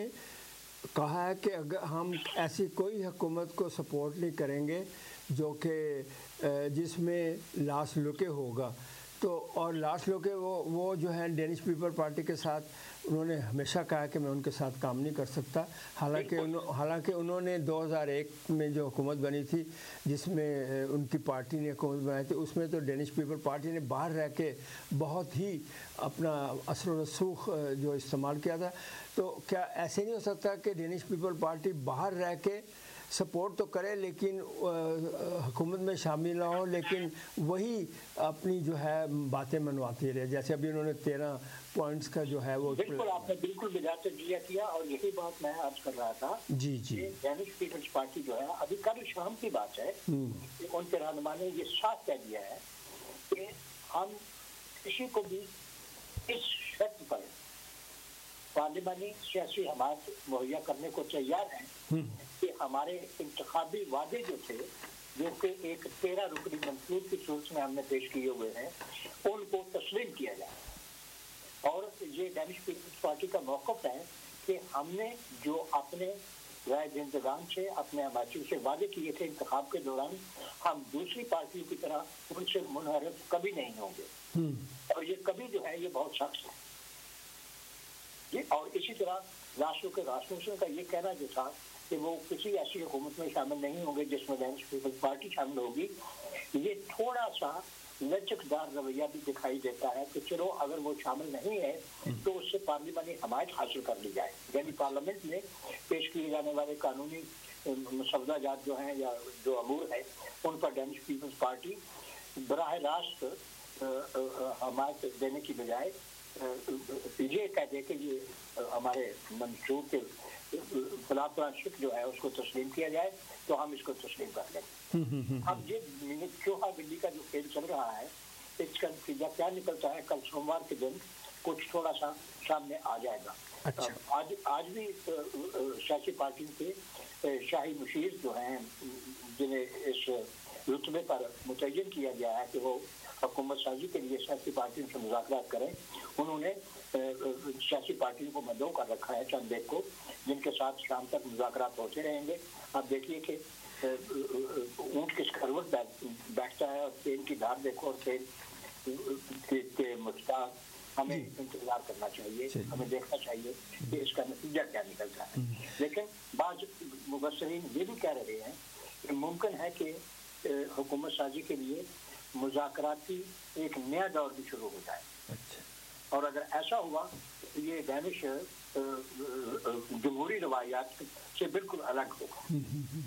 कहा है कि अगर हम ऐसी कोई हुकूमत को सपोर्ट नहीं करेंगे जो कि जिसमें लाश लुके होगा, تو اور لاسٹ لو کہ وہ وہ جو ہیں ڈینش پیپل پارٹی کے ساتھ انہوں نے ہمیشہ کہا کہ میں ان کے ساتھ کام نہیں کر سکتا، حالانکہ انہوں حالانکہ انہوں نے دو ہزار ایک میں جو حکومت بنی تھی جس میں ان کی پارٹی نے حکومت بنائی تھی، اس میں تو ڈینش پیپل پارٹی نے باہر رہ کے بہت ہی اپنا اثر و رسوخ جو استعمال کیا تھا. تو کیا ایسے نہیں ہو سکتا کہ ڈینش پیپل پارٹی باہر رہ کے سپورٹ تو کرے لیکن حکومت میں شامل نہ ہو، لیکن وہی اپنی جو ہے باتیں منواتی رہے، جیسے ابھی انہوں نے تیرہ پوائنٹس کا جو ہے وہ بالکل آپ نے بالکل بجا تجزیہ کیا، اور یہی بات میں عرض کر رہا تھا. جی جی ڈینش پیپلز پارٹی جو ہے ابھی کل شام کی بات ہے کہ ان کے رہنما نے یہ صاف کہہ دیا ہے کہ ہم کسی کو بھی اس شرط پر پارلیمانی سیاسی حمایت مہیا کرنے کو تیار ہیں کہ ہمارے انتخابی وعدے جو تھے، جو کہ ایک تیرہ رکنی منصور کی صورت میں ہم نے پیش کیے ہوئے ہیں، ان کو تسلیم کیا جائے. اور یہ ڈینش پیپلز پارٹی کا موقف ہے کہ ہم نے جو اپنے رائے دہندگان سے، اپنے حمایتیوں سے وعدے کیے تھے انتخاب کے دوران، ہم دوسری پارٹیوں کی طرح ان سے منحرف کبھی نہیں ہوں گے. اور یہ کبھی جو ہے یہ بہت سخت ہے. اور اسی طرح راشٹر کے راشٹر کا یہ کہنا جو تھا کہ وہ کسی ایسی حکومت میں شامل نہیں ہوں گے جس میں ڈینش پیپلز پارٹی شامل ہوگی، یہ تھوڑا سا لچکدار رویہ بھی دکھائی دیتا ہے کہ چلو اگر وہ شامل نہیں ہے تو اس سے پارلیمانی حمایت حاصل کر لی جائے. یعنی پارلیمنٹ میں پیش کیے جانے والے قانونی مسودہ جات جو ہیں یا جو امور ہے ان پر ڈینش پیپلز پارٹی براہ راست حمایت دینے کی بجائے یہ کہہ دے کہ یہ ہمارے منشور کے فلاں فلاں شک جو ہے اس کو تسلیم کیا جائے تو ہم اس کو تسلیم کر لیں. اب یہ چوہا بلی کا جو کھیل چل رہا ہے اس کا نتیجہ کیا نکلتا ہے کل سوموار کے دن کچھ تھوڑا سا سامنے آ جائے گا. آج آج بھی سیاسی پارٹیوں کے شاہی مشیر جو ہیں جنہیں اس رتبے پر متعین کیا گیا ہے کہ وہ حکومت سازی کے لیے سیاسی پارٹیوں سے مذاکرات کریں، انہوں نے سیاسی پارٹیوں کو مدعو کر رکھا ہے چند ایک کو، جن کے ساتھ شام تک مذاکرات ہوتے رہیں گے. آپ دیکھیے کہ اونٹ کس کروٹ بیٹھتا ہے اور ٹرین کی دھار دیکھو، اور ٹرین کے مشتاق ہمیں انتظار کرنا چاہیے، ہمیں دیکھنا چاہیے کہ اس کا نتیجہ کیا نکلتا ہے. لیکن بعض مبصرین یہ بھی کہہ رہے ہیں کہ ممکن ہے کہ حکومت سازی کے لیے مذاکراتی ایک نیا دور بھی شروع ہو جائے. اور اگر ایسا ہوا تو یہ ڈینش جمہوری روایات سے بالکل الگ ہوگا.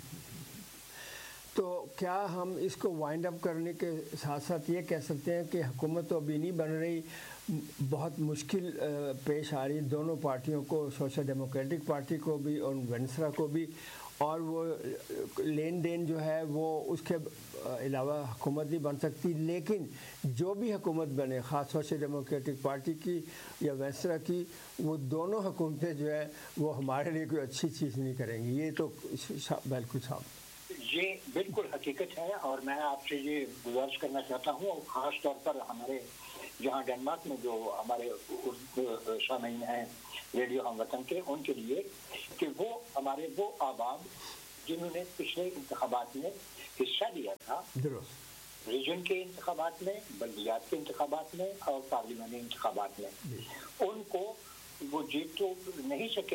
تو کیا ہم اس کو وائنڈ اپ کرنے کے ساتھ ساتھ یہ کہہ سکتے ہیں کہ حکومت تو ابھی نہیں بن رہی، بہت مشکل پیش آ رہی دونوں پارٹیوں کو، سوشل ڈیموکریٹک پارٹی کو بھی اور وینسرا کو بھی، اور وہ لین دین جو ہے وہ اس کے علاوہ حکومت نہیں بن سکتی. لیکن جو بھی حکومت بنے، خاص سوشل ڈیموکریٹک پارٹی کی یا وینسرا کی، وہ دونوں حکومتیں جو ہے وہ ہمارے لیے کوئی اچھی چیز نہیں کریں گی. یہ تو بالکل صاحب یہ بالکل حقیقت ہے. اور میں آپ سے یہ گزارش کرنا چاہتا ہوں، اور خاص طور پر ہمارے جہاں ڈنمارک میں جو ہمارے سامعین ہیں ریڈیو ہم وطن کے، ان کے لیے کہ وہ ہمارے وہ احباب جنہوں نے پچھلے انتخابات میں حصہ لیا تھا، ریجن کے انتخابات میں، بلدیات کے انتخابات میں اور پارلیمانی انتخابات میں، ان کو وہ جیت تو نہیں سکے